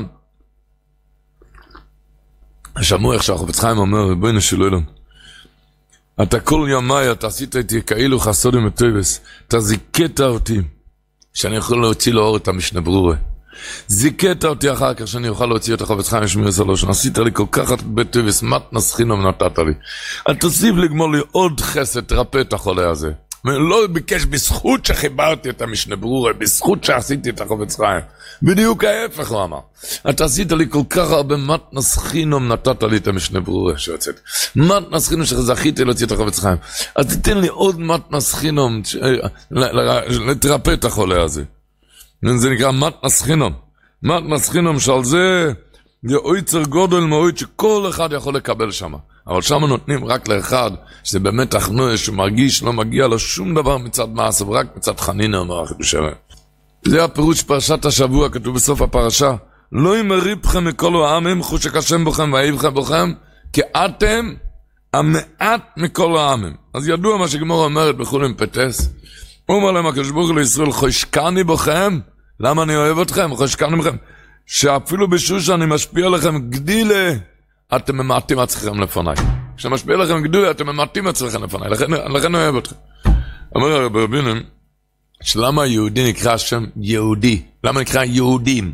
שמעו איך שהחפץ חיים אומר, ריבונו של עולם, אתה כל ימי, אתה עשית איתי כאילו חסודים וטובים, אתה זיכית אותי, שאני יכול להוציא לאור את המשנה ברורה. זיכית אותי אחר כך שאני אוכל להוציא את החפץ חיים שמיר סלוש, עשית לי כל כך הרבה טובים, מתנס חינם נתת לי. אל תוסיף לגמור לי עוד חסד, תרפא את החולה הזה. לא ביקש בזכות שחיברתי את המשנה ברורה, בזכות שעשיתי את החפץ חיים. בדיוק ההפך הוא אמר. אתה עשית לי כל כך הרבה מתנס חינם נתת לי את המשנה ברורה שיוצאת. מתנס חינם שזכיתי להוציא את החפץ חיים. אז תיתן לי עוד מתנס חינם לתרפא את החולה הזה. זה נקרא מתנס חינם. מתנס חינם שעל זה יועצר גודל מאוד שכל אחד יכול לקבל שם. אבל שם נותנים רק לאחד, שזה באמת אחנועה שמרגיש, לא מגיע לו שום דבר מצד מעשה, רק מצד חנינה, אומר החידוש הרב. זה הפירוש פרשת השבוע, כתוב בסוף הפרשה, לא ימריבכם מכל העמים, חוש הקשם בכם ואיבכם בכם, כי אתם המעט מכל העמים. אז ידוע מה שגמור אומרת בחולים פטס, הוא אומר להם, הקדוש ברוך הוא לישראל, חושקני בכם, למה אני אוהב אתכם? חושקני בכם, שאפילו בשוש אני משפיע לכם גדילה, אתם ממעטים עצמכם לפניי. כשמשפיע לכם גדולה, אתם ממעטים עצמכם לפניי. לכן, לכן אני אוהב אתכם. אומר הרב רבינו, שלמה היהודי נקרא שם יהודי? למה נקרא יהודים?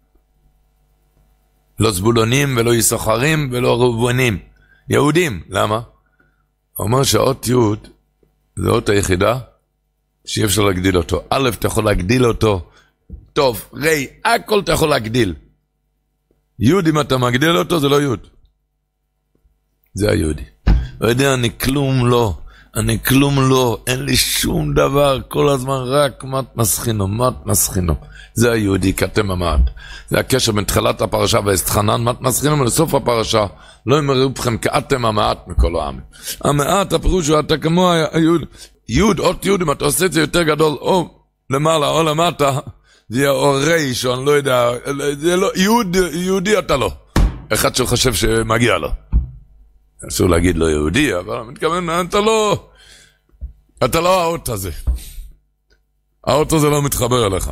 לא זבולונים ולא יששכרים ולא ראובנים. יהודים. למה? הוא אומר שהאות יהוד זה אות היחידה שאי אפשר להגדיל אותו. א', אתה יכול להגדיל אותו. טוב, ראי, הכל אתה יכול להגדיל. יהוד, אם אתה מגדיל אותו, זה לא יהוד. זה היהודי. לא יודע, אני כלום לא. אני כלום לא. אין לי שום דבר. כל הזמן רק מתנס חינם, מתנס חינם. זה היהודי, כאתם המעט. זה הקשר בין תחילת הפרשה והסתחנן, מתנס חינם, ולסוף הפרשה, לא ימרו בכם כאתם המעט מכל העם. המעט, הפירוש הוא, אתה כמו היהוד. יהוד, עוד יהוד, אם אתה עושה את זה יותר גדול, או למעלה או למטה, זה יהיה אורי, שאני לא יודע, זה לא, יהוד, יהודי אתה לא. אחד שחושב שמגיע לו. אסור להגיד לא יהודי, אבל אני מתכוון, אתה לא, אתה לא האות הזה. האות הזה לא מתחבר אליך.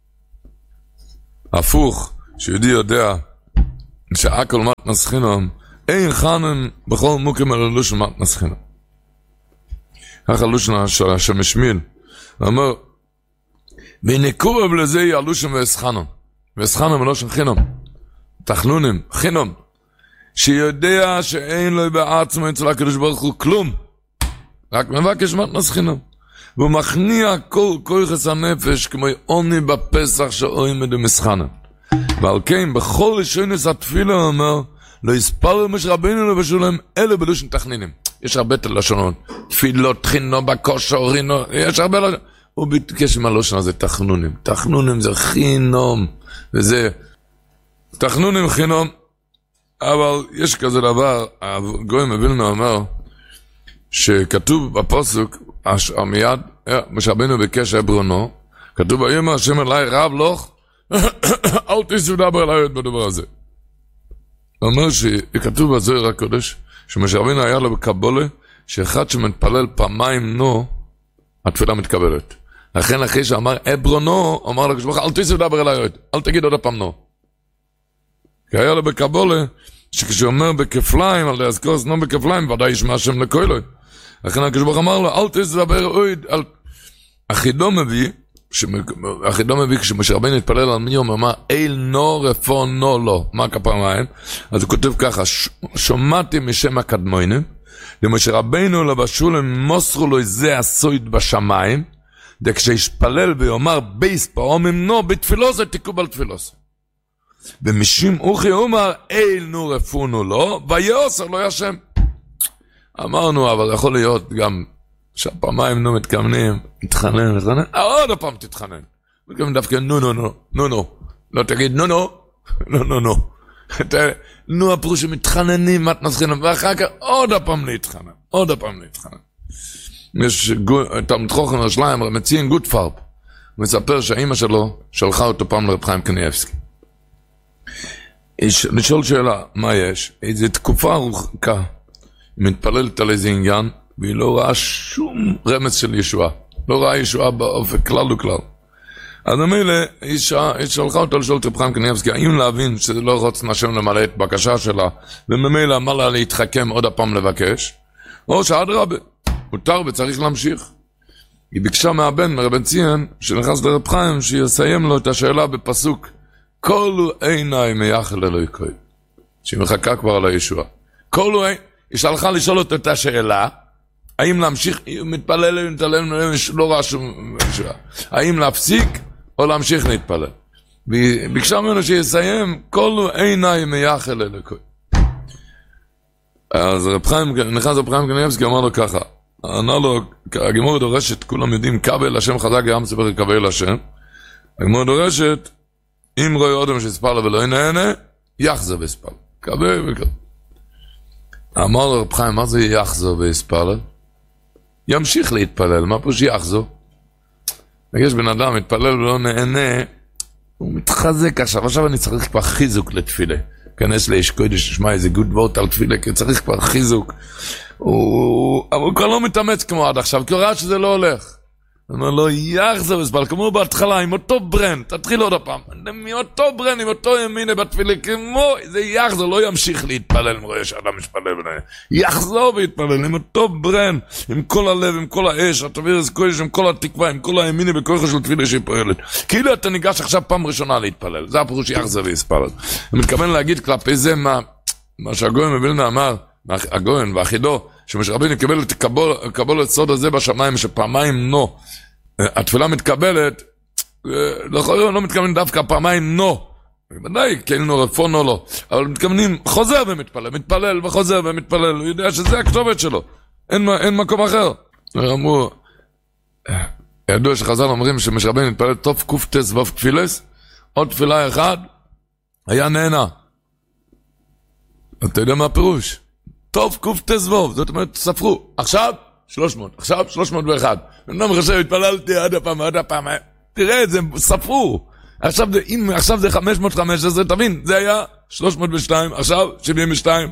הפוך, שיהודי יודע, שהכל מתנס חינם, אין חנן בכל מוקים על הלושן מתנס חינם. כך הלושן שמשמיל, הוא אומר, ונקורב לזה היא הלושן ואסחנם. ואסחנם הלושן חינם. תחנונים, חינם. שיודע שאין לו בעצמו אצל הקדוש ברוך הוא כלום. רק מבקש מתנס חינם. והוא מכניע כל כוחס הנפש כמו עוני בפסח שאוהים דמסחנם. ועל כן בכל לשונס התפילה הוא אומר, לא יספר מש רבינו לבשולם אלה בלושן תחנינים. יש הרבה לשונות. תפילות, חינו, בקושו, רינו, יש הרבה לשונות. הוא ביקש עם הלושן הזה תחנונים. תחנונים זה חינום. וזה תחנונים חינום. אבל יש כזה דבר, הגוי מווילנה אומר, שכתוב בפסוק, מיד, מש רבינו ביקש עברונו, כתוב ויאמר השם אליי רב לוך, אל תיסעו דבר אליי בדבר הזה. הוא אומר שכתוב בזוהר הקודש, שמשה רבינו היה לו בקבולה, שאחד שמתפלל פעמיים נו, התפילה מתקבלת. לכן אחרי שאמר עברונו, אמר לקדוש ברוך הוא, אל תיסעו דבר אליי, אל תגיד עוד הפעם נו. כי היה לו בקבולה, שכשהוא אומר בכפליים, על להזכור סנום בכפליים, ודאי ישמע השם לקוילוי. לכן הקדוש ברוך הוא אמר לו, אל תיסעו דבר עוד, אחידו מביא, אחידו מביא כשמשה רבינו התפלל על מיום, אמר אל נו רפונו לו, מה כפעמיים? אז הוא כותב ככה, שומעתי משם הקדמונים, למשה רבינו לבשולם מוסרו לו זה הסויד בשמיים, וכשהשפלל ויאמר בייס פעמים נו, בתפילו זה תיקוב על תפילו זה. ומשום אוכי אומר, אל נו רפונו לו, ויוסר לו ישם. אמרנו, אבל יכול להיות גם, שהפעמיים נו מתכוונים, מתחנן, מתחנן, עוד הפעם תתחנן. מתכוונים דווקא נו נו נו, נו נו. לא תגיד נו נו, נו נו נו. נו הפירוש שמתחננים, מתנס חינם, ואחר כך עוד הפעם להתחנן, עוד הפעם להתחנן. יש תלמיד חכם ירושלים, מציין גוטפרב, הוא מספר שהאמא שלו שלחה אותו פעם לרב חיים קניאבסקי. לשאול שאלה, מה יש? איזו תקופה ארוכה, היא מתפללת על איזה עניין, והיא לא ראה שום רמז של ישועה. לא ראה ישועה באופק כלל וכלל. אז המילא, היא שלחה אותו לשאול את רב חיים קניאבסקי, האם להבין שזה לא רוצה השם למלא את בקשה שלה, וממילא אמר לה להתחכם עוד הפעם לבקש, או שעד רבה, מותר וצריך להמשיך. היא ביקשה מהבן, מרבן ציין, שנכנס לרב חיים, שיסיים לו את השאלה בפסוק, כל עיניי מייחל אלוהיקוי, שהיא מחכה כבר על הישועה. כל עיניי, היא שלחה לשאול אותו את השאלה, האם להמשיך, היא מתפלל, מתפלל, לא ראה שום ישועה. האם להפסיק, או להמשיך להתפלל. והיא ביקשה ממנו שיסיים, כל עיניי מייחל אלוהיקוי. אז רב חיים, נכנס רב חיים קניאבסקי, אמר לו ככה, אמר לו, הגמרא דורשת, כולם יודעים, קבל השם חזק ים ספר קבל השם. הגמרא דורשת, אם רואה אדם שספר ולא ינהנה, יחזר ויספר. קבל וכזה. אמר לו רב חיים, מה זה יחזר ויספר? ימשיך להתפלל, מה פה שיחזור? יש בן אדם, מתפלל ולא נהנה, הוא מתחזק עכשיו, עכשיו אני צריך כבר חיזוק לתפילה. כנס לאיש קודש, תשמע איזה גוד וורט על תפילה, כי צריך כבר חיזוק. הוא... אבל הוא כבר לא מתאמץ כמו עד עכשיו, כי הוא ראה שזה לא הולך. הוא אומר לו, יחזר וסבל, כמו בהתחלה, עם אותו ברן, תתחיל עוד הפעם, מאותו ברן, עם אותו ימינה בתפילה, כמו, זה יחזר, לא ימשיך להתפלל, מראה שאדם משפלל בניה. יחזור ויתפלל, עם אותו ברן, עם כל הלב, עם כל האש, התביר איזה קודש, עם כל התקווה, עם כל הימינה בכוח של תפילה שהיא פועלת. כאילו אתה ניגש עכשיו פעם ראשונה להתפלל, זה הפירוש יחזר ויספלל. אני מתכוון להגיד כלפי זה מה, מה שהגויין מווילנה אמר, הגויין והחידו, שמשה רבינו יקבל את קבול את סוד הזה בשמיים, שפעמיים נו, התפילה מתקבלת, לא, לא מתכוונים דווקא פעמיים נו, ודאי, כאילו רפונו לא, אבל מתכוונים חוזר ומתפלל, מתפלל וחוזר ומתפלל, הוא יודע שזה הכתובת שלו, אין, אין מקום אחר. אמרו, ידוע שחז"ל אומרים שמשה רבינו מתפלל טוב קופטס ואף כפילס, עוד תפילה אחד, היה נהנה. אתה יודע מה הפירוש? טוב קופטס ואף, זאת אומרת, ספרו, עכשיו, שלוש מאות, עכשיו שלוש מאות ואחת. אני חושב, התפללתי עד הפעם, עד הפעם. תראה את זה, ספרו. עכשיו זה, אם עכשיו זה חמש מאות וחמש עשרה, תבין, זה היה שלוש מאות ושתיים, עכשיו שבעים ושתיים.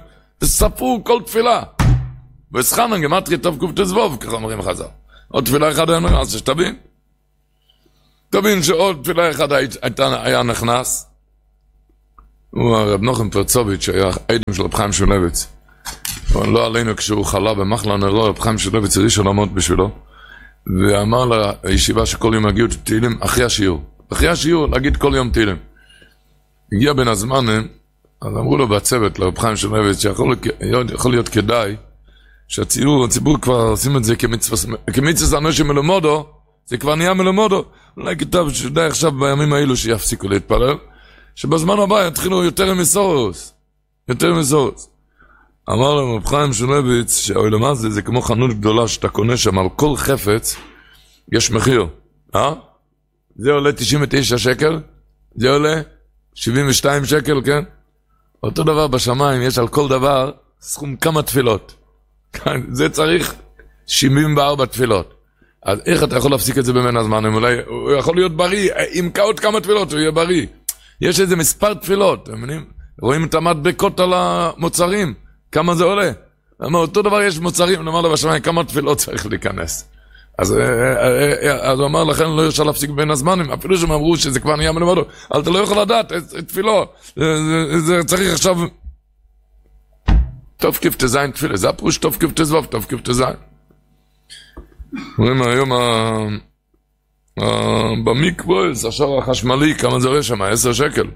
וספרו כל תפילה. וסחנן גמטרי טוב קוף תזבוב, ככה אומרים חז"ל. עוד תפילה אחד היה נכנס, שתבין. תבין שעוד תפילה אחד היה נכנס. הוא הרב נוחם פרצוביץ' שהיה עדים של רב חיים שולביץ. אבל לא עלינו כשהוא חלה במחלה נרו, רב חיים שולביץ הריש עולמות בשבילו. ואמר לישיבה שכל יום הגיעו תהילים אחרי השיעור. אחרי השיעור להגיד כל יום תהילים. הגיע בין הזמנים, אז אמרו לו בצוות, לרב חיים שולביץ, שיכול להיות כדאי, שהציבור, הציבור כבר עושים את זה כמצווה אנשים מלמודו, זה כבר נהיה מלמודו. אולי כתב שדי עכשיו בימים האלו שיפסיקו להתפלל, שבזמן הבא יתחילו יותר מסורוס. יותר מסורוס. אמר להם רב חיים שולביץ, שהעולם הזה זה כמו חנות גדולה שאתה קונה שם, על כל חפץ יש מחיר. אה? זה עולה תשעים ותשעה שקל, זה עולה שבעים ושתיים שקל, כן? אותו דבר בשמיים, יש על כל דבר סכום כמה תפילות. זה צריך שבעים וארבע תפילות. אז איך אתה יכול להפסיק את זה במין הזמן? אולי הוא יכול להיות בריא, עם עוד כמה תפילות הוא יהיה בריא. יש איזה מספר תפילות, רואים את המדבקות על המוצרים, כמה זה עולה. אותו דבר יש מוצרים, נאמר לו בשמיים, כמה תפילות צריך להיכנס. אז הוא אמר לכן לא ירשה להפסיק בין הזמנים, אפילו שהם אמרו שזה כבר נהיה מלמדו, אבל אתה לא יכול לדעת, תפילו, זה צריך עכשיו, טוב כיף תזיין תפילה, זה הפרוש טוב כיף תזבוב, טוב כיף תזיין. אומרים היום במיקבויס, השער החשמלי, כמה זה עולה שם? עשר שקל,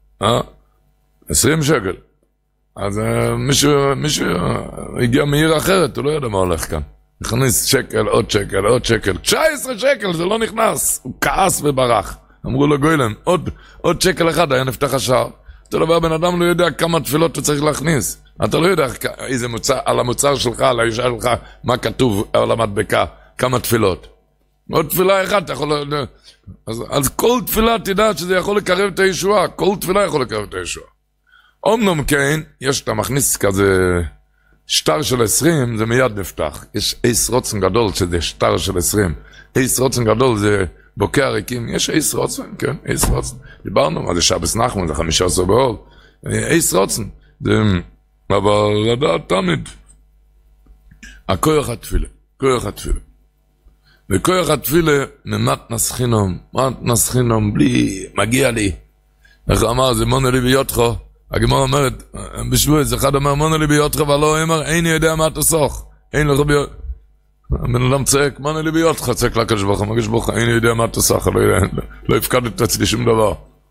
עשרים שקל. אז מישהו הגיע מעיר אחרת, הוא לא יודע מה הולך כאן. נכניס שקל, עוד שקל, עוד שקל, תשע עשרה שקל, זה לא נכנס. הוא כעס וברח. אמרו לו גוילם, עוד, עוד שקל אחד, היה נפתח השער. אתה לא בן אדם לא יודע כמה תפילות הוא צריך להכניס. אתה לא יודע איזה מוצר, על המוצר שלך, על האישה שלך, מה כתוב על המדבקה, כמה תפילות. עוד תפילה אחת, אתה יכול... אז, אז כל תפילה תדע שזה יכול לקרב את הישועה. כל תפילה יכול לקרב את הישועה. אומנם כן, יש, אתה מכניס כזה... שטר של עשרים, זה מיד נפתח. יש איס רוצן גדול, שזה שטר של עשרים. איס רוצן גדול זה בוקע ריקים. יש איס רוצן, כן, איס רוצן. דיברנו, מה זה שבס נחמן, זה חמישה עשר באור. איס רוצן. זה... אבל לדעת תמיד. הכוח התפילה. כוח התפילה. וכוח התפילה, ממתנס חינום. מתנס חינום, בלי, מגיע לי. איך אמר, זה מונה לי ביותחו. הגמרא אומרת, בשבועית, אחד אומר, מונה לי ביותך, ולא אמר, איני יודע מה תסוך. אין לך ביותך. הבן אדם צעק, מונה לי ביותך, צעק לקדוש ברוך הוא, מגיש ברוך, איני יודע מה תסוך, לא הפקדת אצלי שום דבר.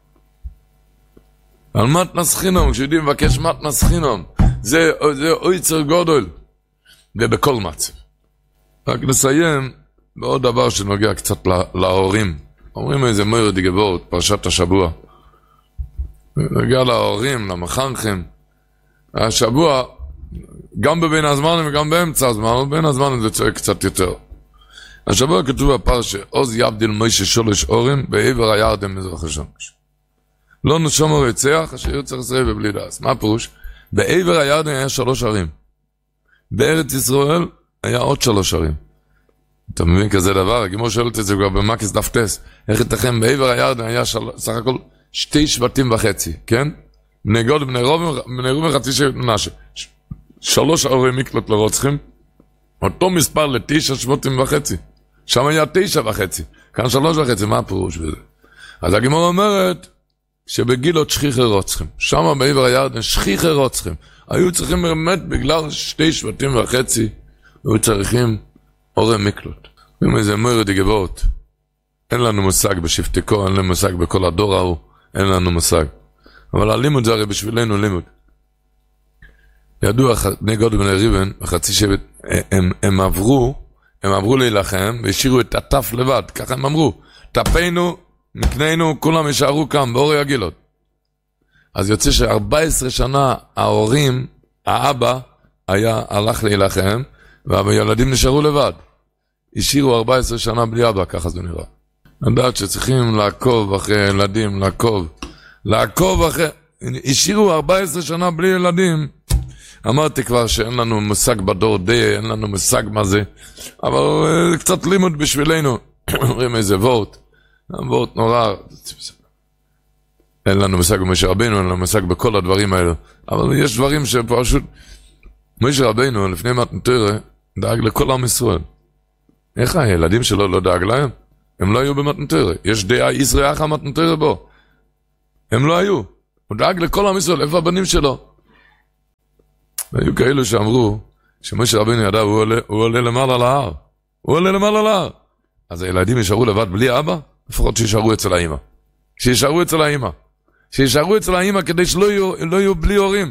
על מתנס חינום, כשיודעים מבקש מתנס חינום, זה אויצר גודל, ובכל מצב. רק נסיים בעוד דבר שנוגע קצת להורים. אומרים איזה מויר דגבות, פרשת השבוע. נגיע להורים, למחנכים. השבוע, גם בבין הזמנים וגם באמצע הזמן, בין הזמנים זה צועק קצת יותר. השבוע כתוב בפרשה, עוז יבדיל מוישה שולש אורים, בעבר הירדן מזרח השמש. לא נשום הרצח, אשר יוצר ישראל בבלי דעס. מה הפירוש? בעבר הירדן היה שלוש ערים. בארץ ישראל היה עוד שלוש ערים. אתה מבין כזה דבר? הגימור שואלת את זה כבר במקס דפטס. איך יתכם? בעבר הירדן היה של... סך הכל שתי שבטים וחצי, כן? בני גוד, בני רוב, בני רוב וחצי שבט מנשה. שלוש ערי מקלט לרוצחים, אותו מספר לתשע שבטים וחצי. שם היה תשע וחצי, כאן שלוש וחצי, מה הפירוש בזה? אז הגימור אומרת, שבגילות שכיחי רוצחים, שם בעבר הירדן שכיחי רוצחים, היו צריכים באמת בגלל שתי שבטים וחצי, היו צריכים ערי מקלט. ואם איזה מוירד גבעות, אין לנו מושג בשבטיקו, אין לנו מושג בכל הדור ההוא, אין לנו מושג. אבל הלימוד זה הרי בשבילנו לימוד. ידוע, בני גוד ובני ריבן, בחצי שבט, הם, הם עברו, הם עברו להילחם, והשאירו את הטף לבד, ככה הם אמרו, טפינו, מקנינו, כולם יישארו כאן, באורי הגילות. אז יוצא ש-ארבע עשרה שנה, ההורים, האבא, היה, הלך להילחם, והילדים נשארו לבד. השאירו ארבע עשרה שנה בלי אבא, ככה זה נראה. לדעת שצריכים לעקוב אחרי ילדים, לעקוב, לעקוב אחרי, השאירו ארבע עשרה שנה בלי ילדים, אמרתי כבר שאין לנו מושג בדור די, אין לנו מושג מה זה, אבל זה קצת לימוד בשבילנו, אומרים איזה וורט, וורט נורא, אין לנו מושג במשה רבינו, אין לנו מושג בכל הדברים האלו, אבל יש דברים שפשוט, משה רבינו, לפני מתן תורה, דאג לכל עם ישראל. איך הילדים שלו לא דאג להם? הם לא היו במתן תורה. יש דעה ישראל אחת מתן תורה בו. הם לא היו. הוא דאג לכל עם ישראל, איפה הבנים שלו? והיו כאלו שאמרו, שמשה רבינו ידע, הוא עולה, הוא עולה למעלה להר. הוא עולה למעלה להר. אז הילדים ישארו לבד בלי אבא, לפחות שישארו אצל האמא. שישארו אצל האמא. שישארו אצל האמא כדי שלא יהיו, לא יהיו בלי הורים.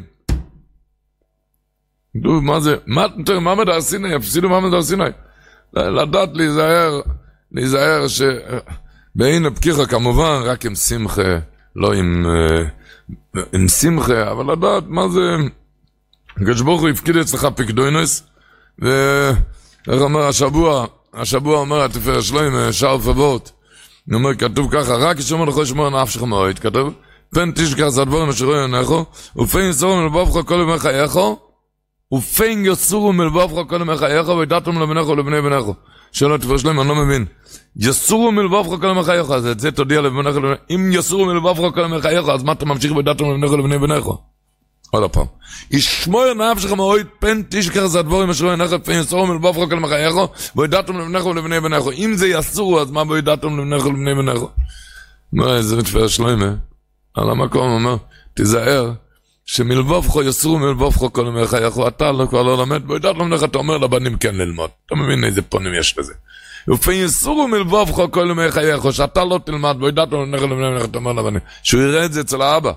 דו, מה זה? מה, מה מדר סיני? הפסידו מה מדר סיני? לדעת להיזהר, להיזהר ש... בעין הפקיחה כמובן, רק עם שמחה, לא עם, עם שמחה, אבל לדעת מה זה... גשבוך הוא הפקיד אצלך פקדוינס, ואיך אומר השבוע, השבוע אומר התפארת שלו עם שער פבות, הוא אומר, כתוב ככה, רק ישמור לך שמור נאף שלך מאוד, כתוב, פן תשכח זה הדברים אשר רואה עיניך, ופן יסורו מלבבך כל ימי חייך, ופן יסורו מלבבך כל ימי חייך, וידעתם לבניך ולבני בניך. שאלה התפארת שלו, אני לא מבין. יסורו מלבבך כל ימי חייך, אז את זה תודיע לבניך ולבני, אם יסורו מלבבך כל ימי חייך, אז מה אתה ממשיך וידעתם לבניך ולבני בניך? עוד הפעם. ישמור נאף שלך מאוד, פן תשכח זה הדברים אשר רואה עיניך, פן יסורו מלבבך כל ימי חייך, וידעתם לבניך ולבני בניך. אם זה יסורו, אז מה וידעתם לבניך ולבני בניך? מה, זה מתפארת שלוימה? על המקום אומר, תיזהר, שמלבבך יסרו מלבבך כל ימי חייך, אתה לא כבר לא למד, וידעת למדך, אתה אומר לבנים כן ללמוד. אתה מבין איזה פונים יש לזה. ופן יסרו מלבבך כל ימי חייך, שאתה לא תלמד, וידעת למדך לבניך, אתה אומר לבנים. שהוא יראה את זה אצל האבא.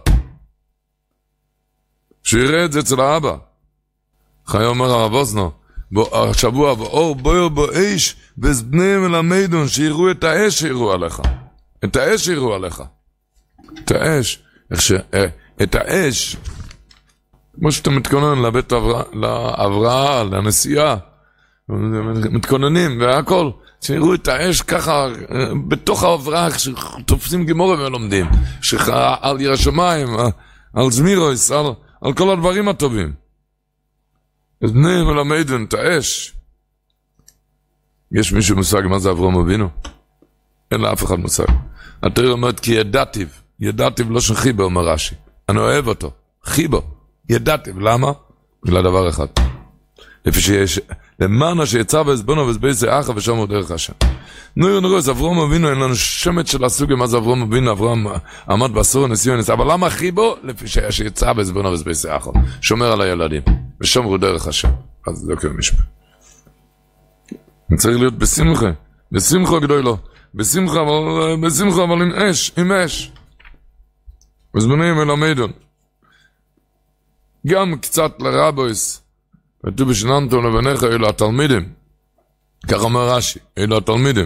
שהוא יראה את זה אצל האבא. חיי אומר הרב אוזנו, השבוע, באור בויר בו איש, בזבניהם אל המדון, שיראו את האש שיראו עליך. את האש שיראו עליך. את האש, איך ש... את האש, כמו שאתה מתכונן לבית להבראה, לנסיעה, מתכוננים והכל, שיראו את האש ככה, בתוך ההבראה, שתופסים גימורים ולומדים, על ירא שמיים, על זמירוס, על, על כל הדברים הטובים. אז בני מלמדן, את האש. יש מישהו מושג מה זה אברהם אבינו? אין לאף אחד מושג. התורה אומרת כי ידעתיו, ידעתיו לא שחיבו, אומר רש"י. אני אוהב אותו, חיבו, ידעתיו, למה? בגלל דבר אחד. לפי שיש, למענה שיצא בעזבונו ובעזבי אחא ושמו דרך השם. נו, נראו, אז אברהם אבינו, אין לנו שמץ של הסוג, מה זה אברהם אבינו, אברהם עמד בעשור נשיאו נשיאו, אבל למה חיבו? לפי שיצא בעזבונו ובעזבי אחא, שומר על הילדים, ושמרו דרך השם. אז זה לא כאילו משפט. צריך להיות בשמחה, בשמחה גדולו. בשמחה, אבל, בשמחה, אבל עם אש, עם אש. וזבונים אל המדון. גם קצת לרבויס, ותו בשננתו לבניך, אלו התלמידים. כך אומר רש"י, אלו התלמידים.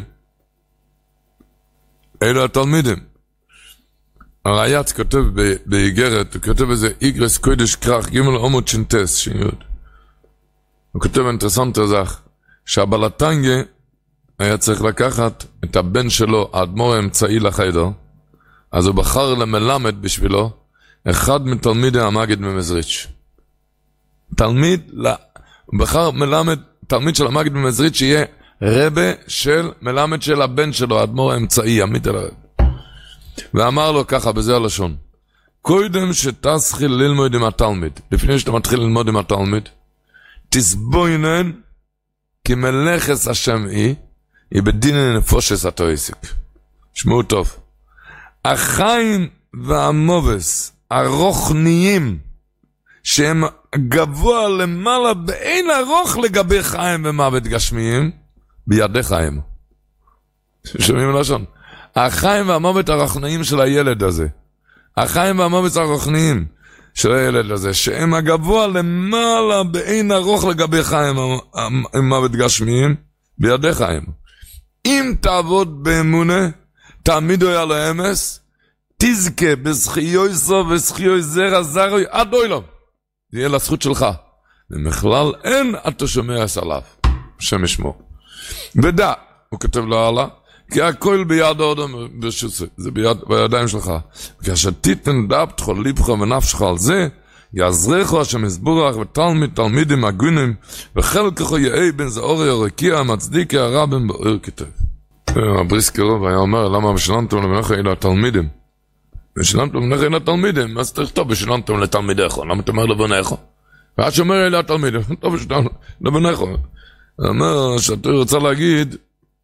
אלו התלמידים. הרייץ כותב באיגרת, הוא כותב איזה איגרס קודש כרך, גימל עמוד שינטס, שינות. הוא כותב אינטרסנט רזך, שהבלטנגה, היה צריך לקחת את הבן שלו, האדמו"ר האמצעי לחיידר, אז הוא בחר למלמד בשבילו, אחד מתלמידי המגיד ממזריץ'. תלמיד, הוא בחר מלמד, תלמיד של המגיד ממזריץ', שיהיה רבה של מלמד של הבן שלו, האדמו"ר האמצעי, עמית אל הרב. ואמר לו ככה, בזה הלשון, קודם שתסחיל ללמוד עם התלמיד, לפני שאתה מתחיל ללמוד עם התלמיד, תסבוינן, כי מלאכס השם היא, היא בדין נפושס התויסיק. שמעו טוב. החיים והמובס, הרוחניים, שהם גבוה למעלה באין הרוך לגבי חיים ומוות גשמיים, בידיך הם. שומעים לשון? החיים והמוות הרוחניים של הילד הזה. החיים והמוות הרוחניים של הילד הזה, שהם הגבוה למעלה באין הרוך לגבי חיים ומוות גשמיים, בידיך הם. אם תעבוד באמונה, תעמידו היה לו אמס, תזכה בזכיוי סוף וזכיוי זרע זרעוי עד אוילום. זה יהיה לזכות שלך. ומכלל אין אתה שומע עליו. השם ישמור. ודע, הוא כותב לו הלאה, כי הכל ביד האדם ברשוסי, זה ביד, בידיים שלך. וכאשר תיתן דעת כל ליבך ונפשך על זה, יעזרך השם יסבורך ותלמיד תלמידים הגונים, וחלקך יאי בן זאורי הרקיע המצדיקי הרבים באור כתב. הבריסקרוב היה אומר, למה בשלנתם לבניך אלה התלמידים? בשלנתם לבניך אלה התלמידים, אז תכתוב בשלנתם לתלמידיך, למה אתה אומר לבניך? ואז שאומר אלה התלמיד, טוב שתיים, לבנכו. הוא אומר שאתה רוצה להגיד,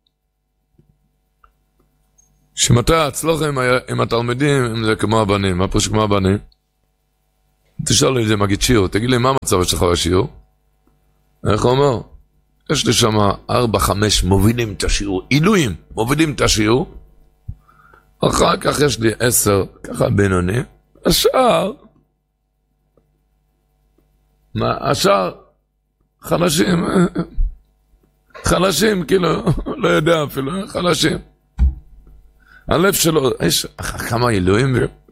שמתי הצלוח עם, עם התלמידים, אם זה כמו הבנים, מה פרוש כמו הבנים? תשאל לי את זה מגיד שיעור, תגיד לי מה המצב שלך בשיעור? איך הוא אומר? יש לי שם ארבע, חמש מובילים את השיעור, עילויים, מובילים את השיעור, אחר כך יש לי עשר, ככה בינוני, השאר, מה, השאר, חלשים, חלשים, כאילו, לא יודע אפילו, חלשים. הלב שלו, יש כמה עילויים,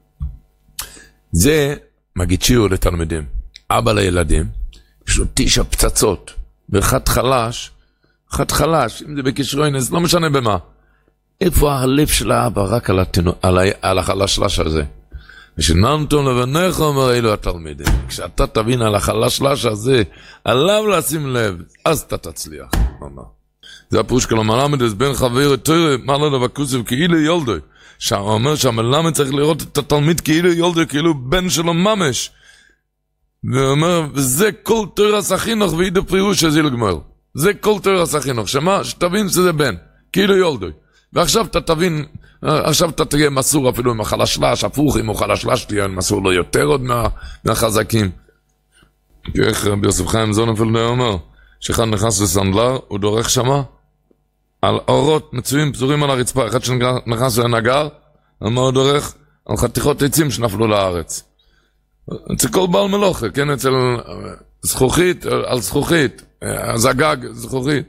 זה מגיד שיעור לתלמידים, אבא לילדים, יש לו תשע פצצות, ואחד חלש, אחד חלש, אם זה בקשרוינס, לא משנה במה. איפה הלב של האבא? רק על, התינו, על, ה, על החלשלש הזה. ושננתון לבנך אומר אלו התלמידים. כשאתה תבין על החלשלש הזה, עליו לשים לב, אז אתה תצליח. זה הפירוש כל המלמד, אז בין חבר תורה, מה לא לבקוסף, כאילו ילדוי. שהוא אומר שהמלמד צריך לראות את התלמיד כאילו ילדוי, כאילו בן שלו ממש. והוא אומר, וזה כל תורס החינוך ואידו פירוש שזה לגמר. זה כל תורס החינוך. שמה? שתבין שזה בן. כאילו ילדוי. ועכשיו אתה תבין, עכשיו אתה תהיה מסור אפילו עם החלשלש, הפוך, אם הוא חלשלש תהיה מסור לו יותר עוד מה, מהחזקים. איך רבי יוסף חיים זוננפלד אומר, שאחד נכנס לסנדלר, הוא דורך שמה, על אורות מצויים פזורים על הרצפה, אחד שנכנס לנגר, אמר הוא דורך על חתיכות עצים שנפלו לארץ. אצל כל בעל מלוכה, כן, אצל זכוכית, על זכוכית, אז הגג, זכוכית.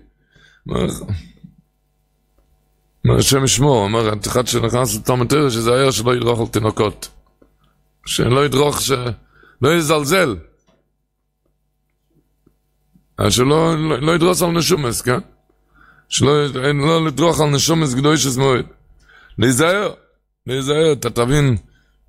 השם ישמור, אומר, אחד שנכנס לתלמוד שזה היה שלא ידרוך על תינוקות. שלא ידרוך, שלא יזלזל. שלא לא ידרוס על נשומס, כן? שלא לא לדרוך על נשומס גדוי שסמואל. להיזהר, להיזהר, אתה תבין.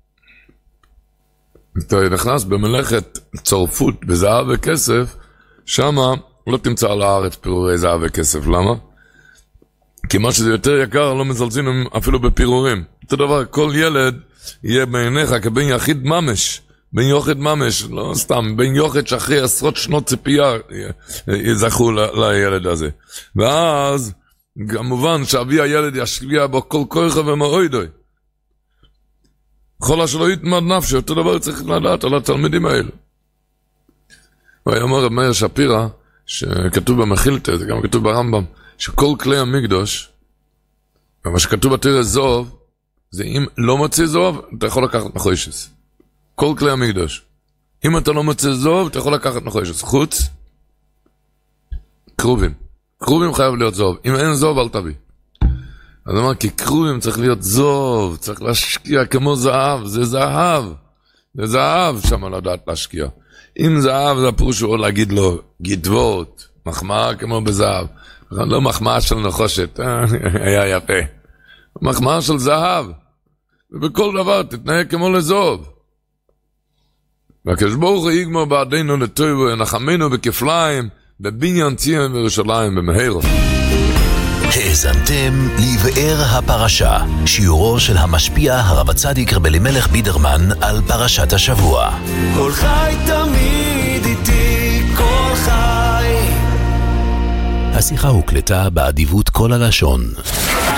אתה נכנס במלאכת צורפות בזהב וכסף, שמה לא תמצא על הארץ פירורי זהב וכסף. למה? כי מה שזה יותר יקר לא מזלזים אפילו בפירורים. אותו דבר, כל ילד יהיה בעיניך כבן יחיד ממש, בן יוחד ממש, לא סתם, בן יוחד שאחרי עשרות שנות ציפייה יזכו ל- לילד הזה. ואז, כמובן שאבי הילד ישקיע בו כל כוח ומאוידוי. כל השלו יתמד נפשי, אותו דבר צריך לדעת על התלמידים האלה. והיא אומר מאיר שפירא, שכתוב במחילתא, זה גם כתוב ברמב"ם, שכל כלי המקדוש, ומה שכתוב בתורה זוב, זה אם לא מוצא זוב, אתה יכול לקחת נחושס. כל כלי המקדוש. אם אתה לא מוצא זוב, אתה יכול לקחת נחושס. חוץ, קרובים. קרובים חייב להיות זוב. אם אין זוב, אל תביא. אז אמר, כי קרובים צריך להיות זוב, צריך להשקיע כמו זהב, זה זהב. זה זהב שם לדעת להשקיע. אם זהב, זה הפירוש הוא להגיד לו, גדבות, מחמאה כמו בזהב. לא מחמאה של נחושת, היה יפה. מחמאה של זהב. ובכל דבר תתנהג כמו לזוב. והקדוש ברוך הוא יגמור בעדינו לטוב ונחמנו בכפליים, בבניין ציון וירושלים במהרה. האזנתם לבאר הפרשה, שיעורו של המשפיע הרב הצדיק רב אלימלך בידרמן על פרשת השבוע. כל חי תמיד איתי, כל חי. השיחה הוקלטה באדיבות כל הלשון.